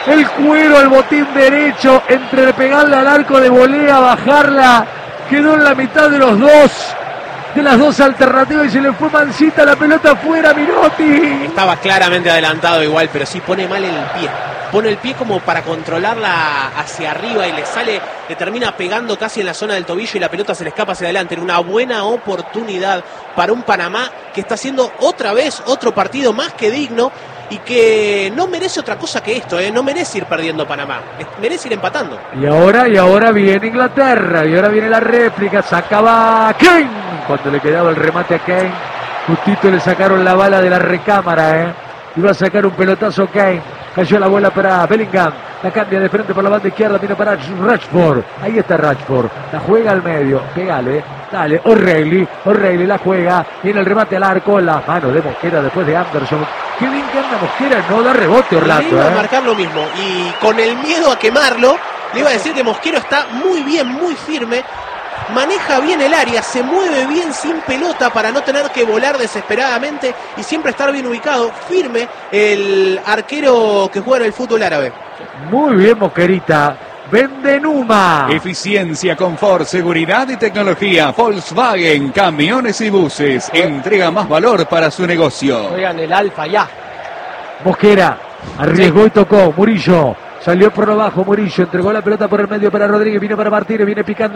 el cuero al botín derecho, entre pegarle al arco de volea, bajarla, quedó en la mitad de los dos, de las dos alternativas y se le fue mansita la pelota afuera, Minotti. Estaba claramente adelantado igual, pero sí pone mal el pie. Pone el pie como para controlarla hacia arriba y le termina pegando casi en la zona del tobillo y la pelota se le escapa hacia adelante. Era una buena oportunidad para un Panamá que está haciendo otra vez otro partido más que digno y que no merece otra cosa que esto, no merece ir perdiendo Panamá, merece ir empatando. Y ahora viene Inglaterra, y ahora viene la réplica, sacaba Kane, cuando le quedaba el remate a Kane, justito le sacaron la bala de la recámara, iba a sacar un pelotazo Kane, cayó la bola para Bellingham, la cambia de frente por la banda izquierda, viene para Rashford, ahí está Rashford, la juega al medio, pégale, dale, O'Reilly la juega, viene el remate al arco, la mano de Mosquera después de Anderson. Qué bien que anda Mosquera, no da rebote Orlando. Le iba a marcar lo mismo y con el miedo a quemarlo, le iba a decir que Mosquero está muy bien, muy firme, maneja bien el área, se mueve bien sin pelota para no tener que volar desesperadamente y siempre estar bien ubicado, firme el arquero que juega en el fútbol árabe. Muy bien Mosquerita. Bendenuma. Eficiencia, confort, seguridad y tecnología. Volkswagen, camiones y buses. Entrega más valor para su negocio. Juegan el Alfa ya. Mosquera arriesgó y tocó. Murillo salió por lo bajo. Murillo entregó la pelota por el medio para Rodríguez. Vino para Martínez. Viene picando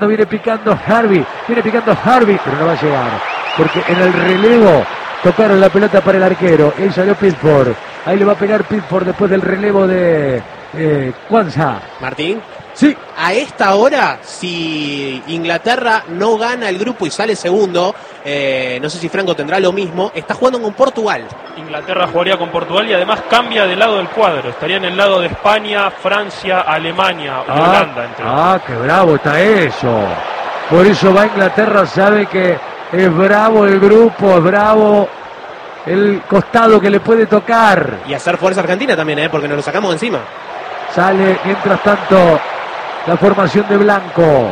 Harvey. Pero no va a llegar. Porque en el relevo tocaron la pelota para el arquero. Él salió Pickford. Ahí le va a pegar Pickford después del relevo de Kwanza. Martín. Sí. A esta hora, si Inglaterra no gana el grupo y sale segundo, no sé si Franco tendrá lo mismo, está jugando con Portugal. Inglaterra jugaría con Portugal y además cambia de lado del cuadro. Estaría en el lado de España, Francia, Alemania y Holanda. Qué bravo está eso. Por eso va Inglaterra, sabe que es bravo el grupo, es bravo el costado que le puede tocar. Y hacer fuerza Argentina también, porque nos lo sacamos de encima. Sale, mientras tanto, la formación de Blanco.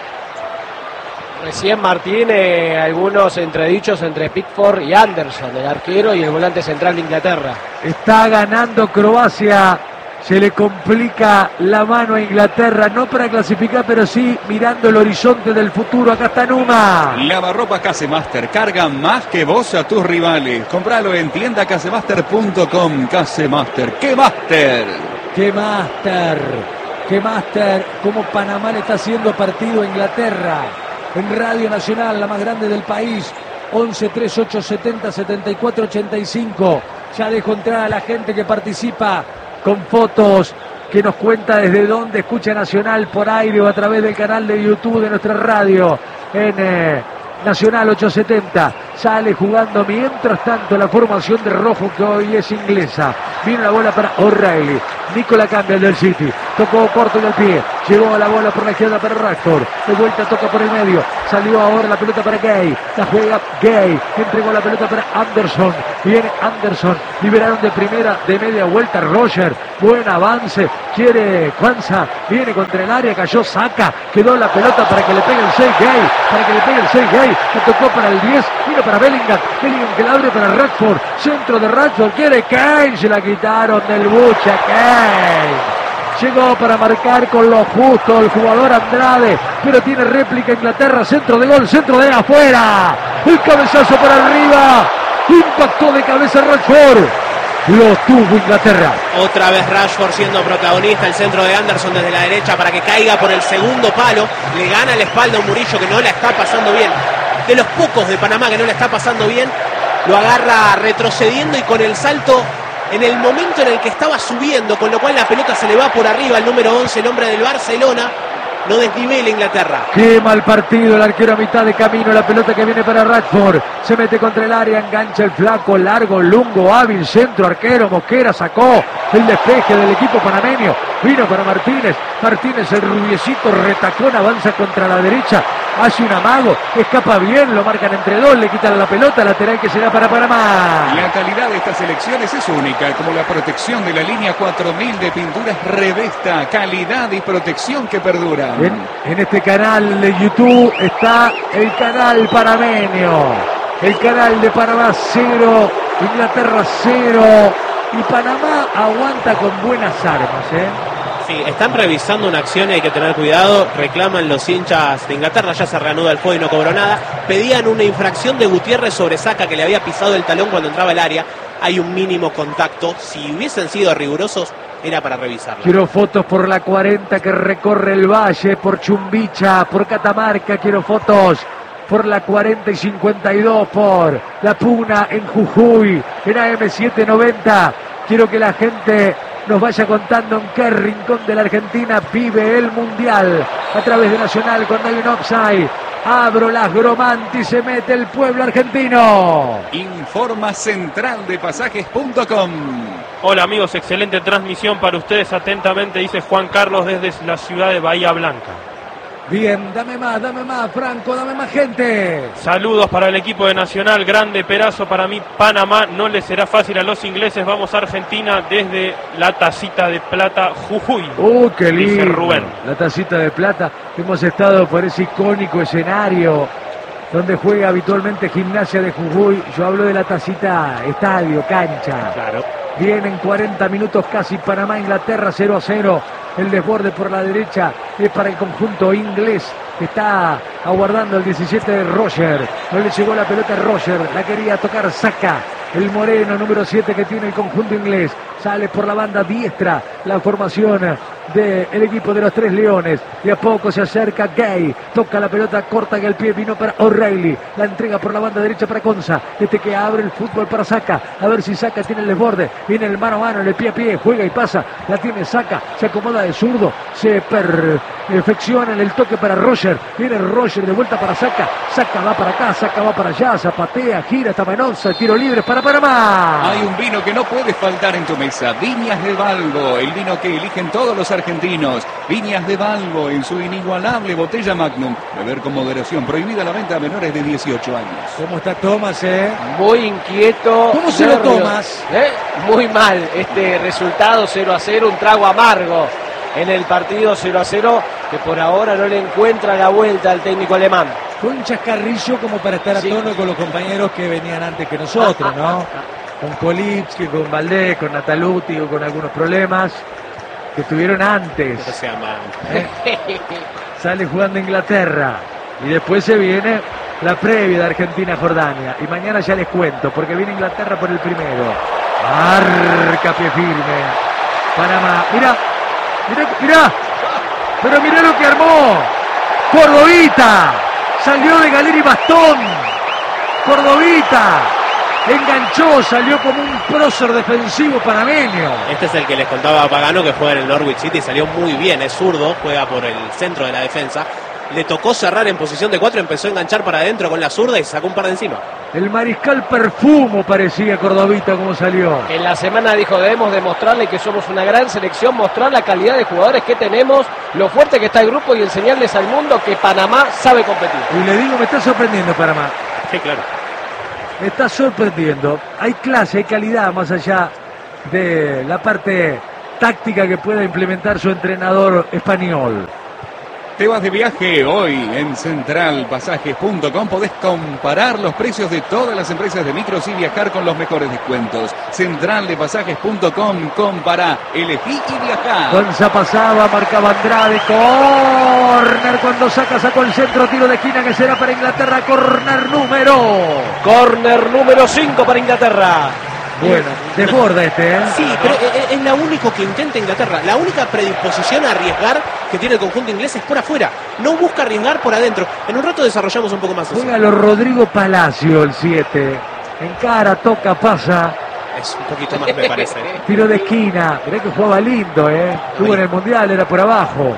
Recién Martín, algunos entredichos entre Pickford y Anderson, el arquero y el volante central de Inglaterra. Está ganando Croacia. Se le complica la mano a Inglaterra, no para clasificar, pero sí mirando el horizonte del futuro. Acá está Numa. Lavarropas Casemaster, carga más que vos a tus rivales. Compralo en tiendacasemaster.com. Casemaster, ¡qué máster! ¡Qué máster! ¡Qué máster! Como Panamá le está haciendo partido a Inglaterra. En Radio Nacional, la más grande del país. 11 38 70 74 85. Ya dejo entrar a la gente que participa con fotos, que nos cuenta desde dónde escucha Nacional por aire o a través del canal de YouTube de nuestra radio en Nacional 870. Sale jugando mientras tanto la formación de rojo que hoy es inglesa. Viene la bola para O'Reilly. Nicola Campbell del City. Tocó corto en el pie. Llegó la bola por la izquierda para Rashford. De vuelta toca por el medio. Salió ahora la pelota para Gay. La juega Gay. Entregó la pelota para Anderson. Viene Anderson. Liberaron de primera, de media vuelta Roger. Buen avance. Quiere Kwanza. Viene contra el área. Cayó Saka. Quedó la pelota para que le pegue el 6 Gay. Le tocó para el 10. Vino para Bellingham. Bellingham que la abre para Rashford. Centro de Rashford. Quiere Kane. Se la quitaron del buche a Kane. Llegó para marcar con lo justo el jugador Andrade, pero tiene réplica Inglaterra, centro de gol, centro de afuera, el cabezazo para arriba, impactó de cabeza Rashford, lo tuvo Inglaterra. Otra vez Rashford siendo protagonista, el centro de Anderson desde la derecha para que caiga por el segundo palo, le gana la espalda a un Murillo que no la está pasando bien, de los pocos de Panamá que no la está pasando bien, lo agarra retrocediendo y con el salto en el momento en el que estaba subiendo, con lo cual la pelota se le va por arriba al número 11, el hombre del Barcelona, no desnivela Inglaterra. Qué mal partido, el arquero a mitad de camino, la pelota que viene para Rashford, se mete contra el área, engancha el flaco, largo, lungo, hábil, centro, arquero, Mosquera sacó el despeje del equipo panameño, vino para Martínez, el rubiecito retacón, avanza contra la derecha, hace un amago, escapa bien, lo marcan entre dos, le quitan la pelota, lateral que será para Panamá. La calidad de estas elecciones es única, como la protección de la línea 4000 de pinturas Revesta, calidad y protección que perdura. En este canal de YouTube está el canal panameño, el canal de Panamá 0, Inglaterra 0, Y Panamá aguanta con buenas armas, Sí, están revisando una acción y hay que tener cuidado. Reclaman los hinchas de Inglaterra, ya se reanuda el juego y no cobró nada. Pedían una infracción de Gutiérrez sobre Saka, que le había pisado el talón cuando entraba al área. Hay un mínimo contacto. Si hubiesen sido rigurosos, era para revisarlo. Quiero fotos por la 40 que recorre el valle, por Chumbicha, por Catamarca. Quiero fotos por la 40 y 52, por La Puna en Jujuy, en AM790. Quiero que la gente nos vaya contando en qué rincón de la Argentina vive el Mundial. A través de Nacional, cuando hay un offside, abro las Gromanti y se mete el pueblo argentino. Informa centraldepasajes.com. Hola amigos, excelente transmisión para ustedes. Atentamente, dice Juan Carlos desde la ciudad de Bahía Blanca. Bien, dame más, Franco, dame más gente. Saludos para el equipo de Nacional, grande Perazo. Para mí Panamá no le será fácil a los ingleses. Vamos a Argentina desde la Tacita de Plata, Jujuy. Qué lindo. Dice Rubén. La Tacita de Plata. Hemos estado por ese icónico escenario donde juega habitualmente Gimnasia de Jujuy. Yo hablo de la Tacita, estadio, cancha. Claro. Vienen 40 minutos casi. Panamá-Inglaterra 0-0. El desborde por la derecha es para el conjunto inglés. Está aguardando el 17 de Roger. No le llegó la pelota a Roger. La quería tocar Saka. El moreno número 7 que tiene el conjunto inglés. Sale por la banda diestra la formación del equipo de los Tres Leones. De a poco se acerca Gay. Toca la pelota corta en el pie. Vino para O'Reilly. La entrega por la banda derecha para Conza. Este que abre el fútbol para Saka. A ver si Saka tiene el desborde. Viene el mano a mano, el pie a pie. Juega y pasa. La tiene Saka. Se acomoda de zurdo. Se perfecciona en el toque para Roger. Viene Roger de vuelta para Saka. Saka va para acá. Saka va para allá. Zapatea, gira, Tamanonza. Tiro libre para Panamá. Hay un vino que no puede faltar en tu mesa. Viñas de Balbo, el vino que eligen todos los argentinos. Viñas de Balbo en su inigualable botella Magnum. Beber con moderación. Prohibida la venta a menores de 18 años. ¿Cómo está Tomás, Muy inquieto. ¿Cómo se lo tomas? Muy mal. Este resultado 0-0, un trago amargo en el partido 0-0, que por ahora no le encuentra la vuelta al técnico alemán. Fue un chascarrillo como para estar a tono con los compañeros que venían antes que nosotros, ¿no? Con Kolipski, con Valdés, con Nataluti, con algunos problemas que tuvieron antes. No se llama. Sale jugando Inglaterra y después se viene la previa de Argentina-Jordania. Y mañana ya les cuento, porque viene Inglaterra por el primero. Marca pie firme. Panamá. Mirá. Pero mirá lo que armó. Cordovita. Salió de Galeri Bastón. Cordovita. Enganchó, salió como un prócer defensivo panameño. Este es el que les contaba a Pagano, que juega en el Norwich City, salió muy bien, es zurdo, juega por el centro de la defensa. Le tocó cerrar en posición de 4, empezó a enganchar para adentro con la zurda y sacó un par de encima. El mariscal Perfumo parecía Cordovita como salió. En la semana dijo, debemos demostrarle que somos una gran selección, mostrar la calidad de jugadores que tenemos, lo fuerte que está el grupo y enseñarles al mundo que Panamá sabe competir. Y le digo, me está sorprendiendo Panamá. Sí, claro. Me está sorprendiendo. Hay clase, hay calidad más allá de la parte táctica que pueda implementar su entrenador español. Te vas de viaje hoy en centralpasajes.com. Podés comparar los precios de todas las empresas de micros y viajar con los mejores descuentos. Centraldepasajes.com. Compara, elegí y viajá. Gonza pasaba, marcaba Andrade. Corner cuando sacó el centro. Tiro de esquina que será para Inglaterra. Corner número 5 para Inglaterra. Bueno, desborda Sí, pero es la único que intenta Inglaterra. La única predisposición a arriesgar que tiene el conjunto inglés es por afuera. No busca arriesgar por adentro. En un rato desarrollamos un poco más eso. Juega los Rodrigo Palacio, el 7. Encara, toca, pasa. Es un poquito más, me parece. Tiro de esquina. Mirá que jugaba lindo, Estuvo en el Mundial, era por abajo.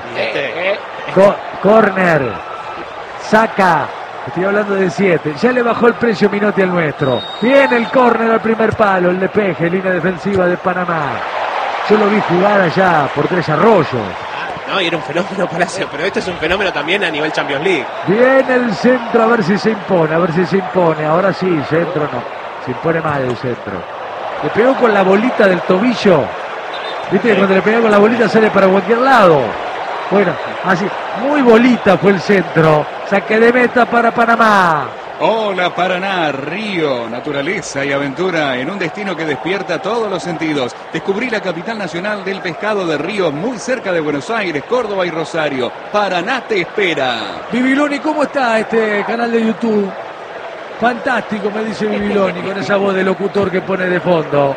Corner. Saca. Estoy hablando de 7. Ya le bajó el precio Minotti al nuestro. Viene el córner al primer palo. El despeje, línea defensiva de Panamá. Yo lo vi jugar allá por Tres Arroyos. No, y era un fenómeno Palacio. Pero este es un fenómeno también a nivel Champions League. Viene el centro, a ver si se impone. Ahora sí, centro no. Se impone mal el centro. Le pegó con la bolita del tobillo. Viste que cuando le pega con la bolita sale para cualquier lado. Bueno, así, muy bolita fue el centro. Saque de meta para Panamá. Hola Paraná, río, naturaleza y aventura en un destino que despierta todos los sentidos. Descubrí la capital nacional del pescado de río muy cerca de Buenos Aires, Córdoba y Rosario. Paraná te espera. Bibiloni, ¿cómo está este canal de YouTube? Fantástico, me dice Bibiloni, con esa voz de locutor que pone de fondo.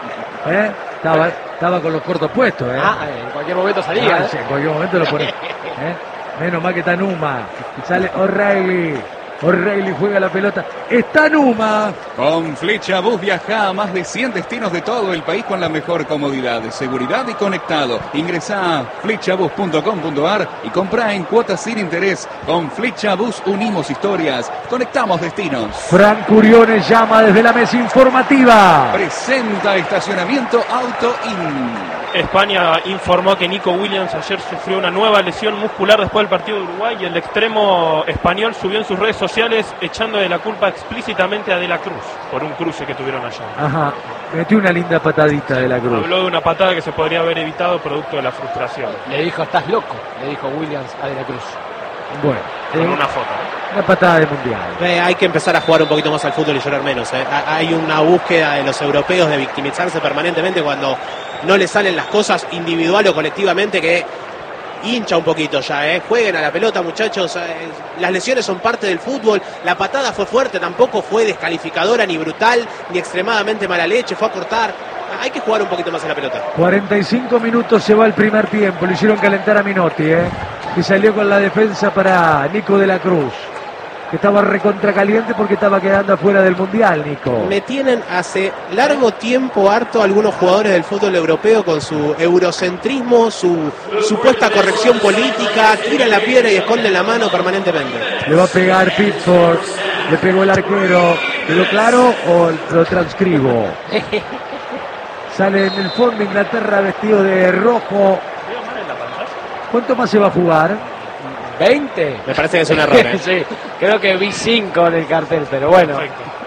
Estaba con los cortos puestos. En cualquier momento salía. Sí, en cualquier momento lo pone. Menos mal que está Numa. Sale O'Reilly. O'Reilly juega la pelota. ¡Está Numa! Con Flecha Bus viaja a más de 100 destinos de todo el país con la mejor comodidad, seguridad y conectado. Ingresá a flechabus.com.ar y comprá en cuotas sin interés. Con Flecha Bus unimos historias, conectamos destinos. Frank Curiones llama desde la mesa informativa. Presenta estacionamiento Auto In. España informó que Nico Williams ayer sufrió una nueva lesión muscular después del partido de Uruguay y el extremo español subió en sus redes sociales echándole la culpa explícitamente a De la Cruz por un cruce que tuvieron ayer. Ajá, metió una linda patadita De la Cruz. Habló de una patada que se podría haber evitado producto de la frustración. Le dijo, estás loco, le dijo Williams a De la Cruz. Bueno, con una foto. Una patada de mundial. Hay que empezar a jugar un poquito más al fútbol y llorar menos. Hay una búsqueda de los europeos de victimizarse permanentemente cuando no les salen las cosas individual o colectivamente, que hincha un poquito ya. Jueguen a la pelota, muchachos. Las lesiones son parte del fútbol. La patada fue fuerte, tampoco fue descalificadora, ni brutal, ni extremadamente mala leche. Fue a cortar. Hay que jugar un poquito más a la pelota. 45 minutos se va el primer tiempo. Le hicieron calentar a Minotti, que salió con la defensa para Nico de la Cruz, que estaba recontracaliente porque estaba quedando afuera del Mundial, Nico. Me tienen hace largo tiempo harto algunos jugadores del fútbol europeo con su eurocentrismo, su supuesta corrección política, tiran la piedra y esconden la mano permanentemente. Le va a pegar Pickford, le pegó el arquero. ¿Quedó claro o lo transcribo? Sale en el fondo Inglaterra vestido de rojo. ¿Cuánto más se va a jugar? 20. Me parece que es un error. Sí, creo que vi 5 en el cartel, pero bueno.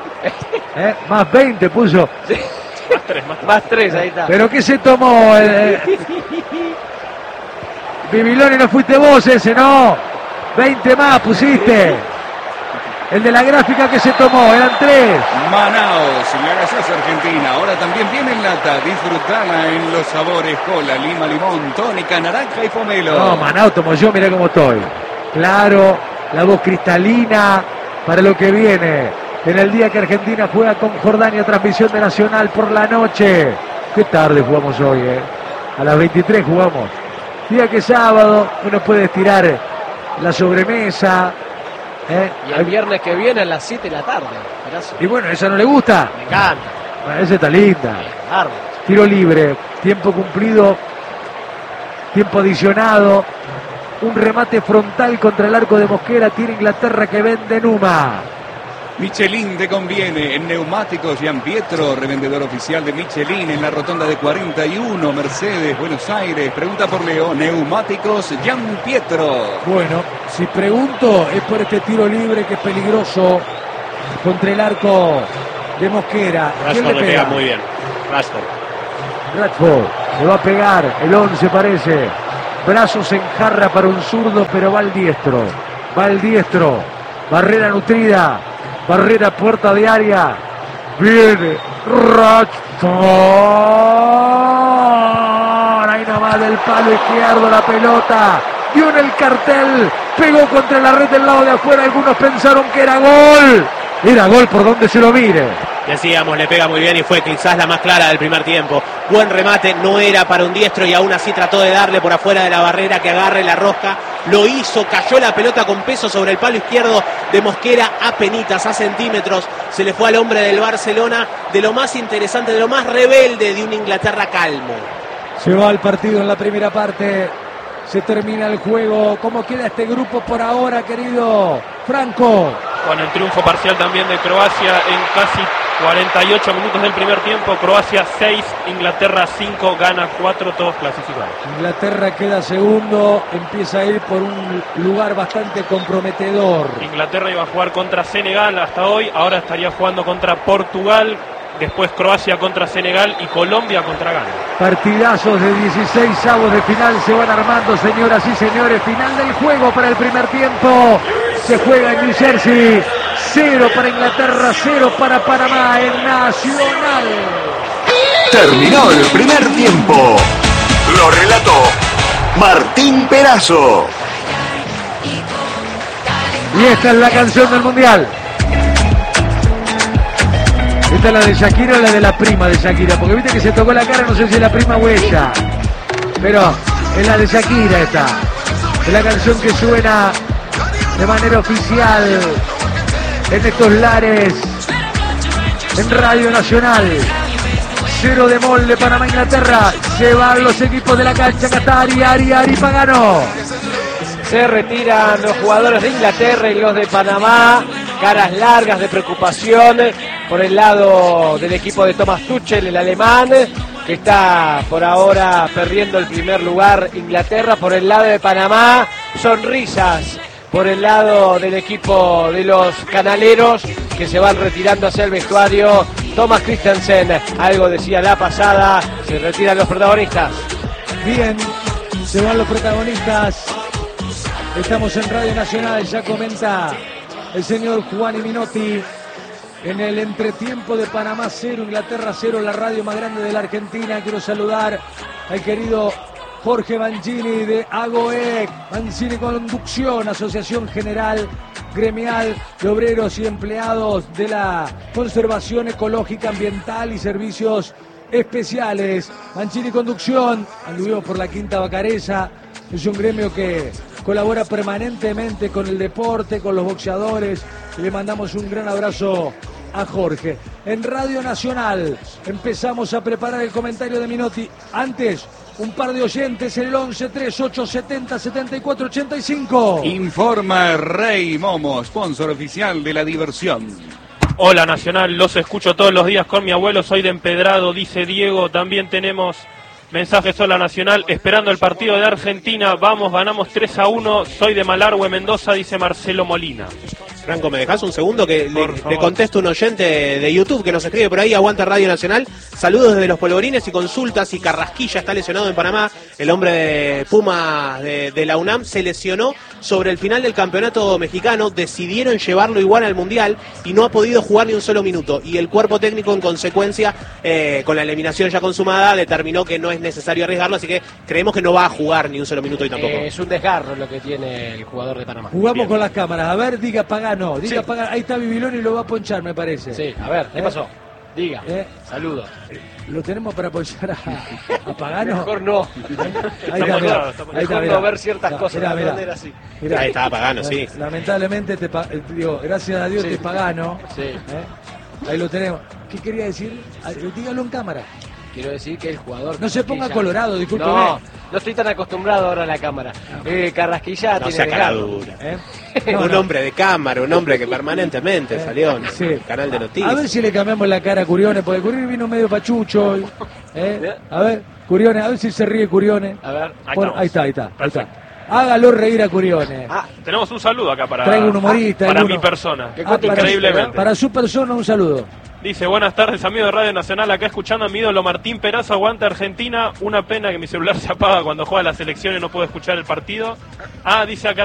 Más 20 puso. Sí. Más 3, ahí está. ¿Pero qué se tomó? Bibiloni, no fuiste vos ese, no. 20 más pusiste. El de la gráfica que se tomó, eran 3. Manaos, la gaseosa argentina, ahora también viene en lata, disfrutala en los sabores cola, lima, limón, tónica, naranja y pomelo. No, Manaos tomo yo, mirá cómo estoy. Claro, la voz cristalina para lo que viene. En el día que Argentina juega con Jordania, transmisión de Nacional por la noche. Qué tarde jugamos hoy, A las 23 jugamos. Día que sábado, uno puede estirar la sobremesa. Y el viernes que viene a las 7 de la tarde. Y bueno, ¿esa no le gusta? Me encanta. Bueno, esa está linda. Claro. Tiro libre, tiempo cumplido, tiempo adicionado. Un remate frontal contra el arco de Mosquera. Tiene Inglaterra que vende Numa. Michelin te conviene en neumáticos Gian Pietro, revendedor oficial de Michelin en la rotonda de 41, Mercedes, Buenos Aires. Pregunta por Leo, neumáticos Gian Pietro. Bueno, si pregunto es por este tiro libre que es peligroso contra el arco de Mosquera. Rashford le pega muy bien. Rashford le va a pegar, el 11 parece. Brazos en jarra para un zurdo, pero va al diestro. Barrera nutrida. Barrera, puerta de área. Viene Rashford. Ahí nomás del palo izquierdo la pelota. Dio en el cartel. Pegó contra la red del lado de afuera. Algunos pensaron que era gol. Era gol por donde se lo mire. Decíamos, le pega muy bien y fue quizás la más clara del primer tiempo. Buen remate, no era para un diestro y aún así trató de darle por afuera de la barrera que agarre la rosca. Lo hizo, cayó la pelota con peso sobre el palo izquierdo de Mosquera a penitas, a centímetros. Se le fue al hombre del Barcelona, de lo más interesante, de lo más rebelde de una Inglaterra calmo. Se va el partido en la primera parte. Se termina el juego. ¿Cómo queda este grupo por ahora, querido Franco? Con el triunfo parcial también de Croacia en casi 48 minutos del primer tiempo. Croacia 6, Inglaterra 5, gana 4, todos clasificados. Inglaterra queda segundo, empieza a ir por un lugar bastante comprometedor. Inglaterra iba a jugar contra Senegal hasta hoy, ahora estaría jugando contra Portugal, después Croacia contra Senegal y Colombia contra Ghana. Partidazos de 16 avos de final se van armando, señoras y señores. Final del juego para el primer tiempo. Se juega en New Jersey. 0 para Inglaterra, 0 para Panamá en Nacional. Terminó el primer tiempo. Lo relató Martín Perazo. Y esta es la canción del Mundial. ¿Esta es la de Shakira o la de la prima de Shakira? Porque viste que se tocó la cara, no sé si es la prima o ella. Pero es la de Shakira esta. Es la canción que suena de manera oficial en estos lares, en Radio Nacional. 0 de mol de Panamá, Inglaterra. Se van los equipos de la cancha. Qatar y Ari Pagano. Se retiran los jugadores de Inglaterra y los de Panamá. Caras largas de preocupación por el lado del equipo de Thomas Tuchel, el alemán, que está por ahora perdiendo el primer lugar. Inglaterra. Por el lado de Panamá, sonrisas por el lado del equipo de los canaleros, que se van retirando hacia el vestuario. Thomas Christensen, algo decía la pasada, se retiran los protagonistas. Bien, se van los protagonistas. Estamos en Radio Nacional, ya comenta el señor Juan Minotti. En el entretiempo de Panamá 0, Inglaterra 0, la radio más grande de la Argentina. Quiero saludar al querido Jorge Mancini de AGOEC, Mancini Conducción, Asociación General Gremial de Obreros y Empleados de la Conservación Ecológica, Ambiental y Servicios Especiales. Mancini Conducción, anduvimos por la Quinta Bacareza, es un gremio que colabora permanentemente con el deporte, con los boxeadores, y le mandamos un gran abrazo a Jorge. En Radio Nacional empezamos a preparar el comentario de Minotti. Antes, un par de oyentes en el 11 3870 7485. Informa Rey Momo, sponsor oficial de la diversión. Hola Nacional, los escucho todos los días con mi abuelo, soy de Empedrado, dice Diego. También tenemos mensajes. Hola Nacional, esperando el partido de Argentina, vamos, ganamos 3-1, soy de Malargüe, Mendoza, dice Marcelo Molina. Franco, ¿me dejás un segundo que le contesto un oyente de YouTube que nos escribe por ahí? Aguanta Radio Nacional. Saludos desde Los Polvorines y consultas. Y Carrasquilla está lesionado en Panamá. El hombre de Puma de la UNAM se lesionó sobre el final del campeonato mexicano. Decidieron llevarlo igual al Mundial y no ha podido jugar ni un solo minuto. Y el cuerpo técnico, en consecuencia, con la eliminación ya consumada, determinó que no es necesario arriesgarlo. Así que creemos que no va a jugar ni un solo minuto y tampoco. Es un desgarro lo que tiene el jugador de Panamá. Jugamos Bien. con las cámaras. A ver, diga Pagano. Diga Sí. Pagano. Ahí está Bibiloni y lo va a ponchar, me parece. Sí, a ver, ¿qué pasó? Diga, saludos. ¿Lo tenemos para apoyar a Pagano? Mejor no. Ahí está, mirá. Ahí está, Mejor mirá. no ver ciertas No, cosas mirá, de mirá. manera así. Mirá. Ahí está Pagano, sí. Lamentablemente, digo, gracias a Dios Sí. te Pagano. Sí. Ahí lo tenemos. ¿Qué quería decir? Dígalo en cámara. Quiero decir que el jugador... No se ponga Carrasquilla- colorado, discúlpeme. No estoy tan acostumbrado ahora a la cámara. Carrasquilla No tiene sea desgarro. caradura. Un hombre de cámara, un hombre que permanentemente salió en Sí. el canal de noticias. A ver si le cambiamos la cara a Curione, porque Curione vino medio pachucho hoy. A ver, Curione, a ver si se ríe Curione. A ver, Bueno, estamos. ahí está, ahí está. Perfecto. Hágalo reír a Curione. Tenemos un saludo acá para, Traigo un humorista, para alguno. mi persona. Que cuente Increíblemente. Para su persona, un saludo. Dice, buenas tardes amigos de Radio Nacional, acá escuchando a mi ídolo Martín Perazo, aguanta Argentina, una pena que mi celular se apaga cuando juega la selección y no puedo escuchar el partido. Dice acá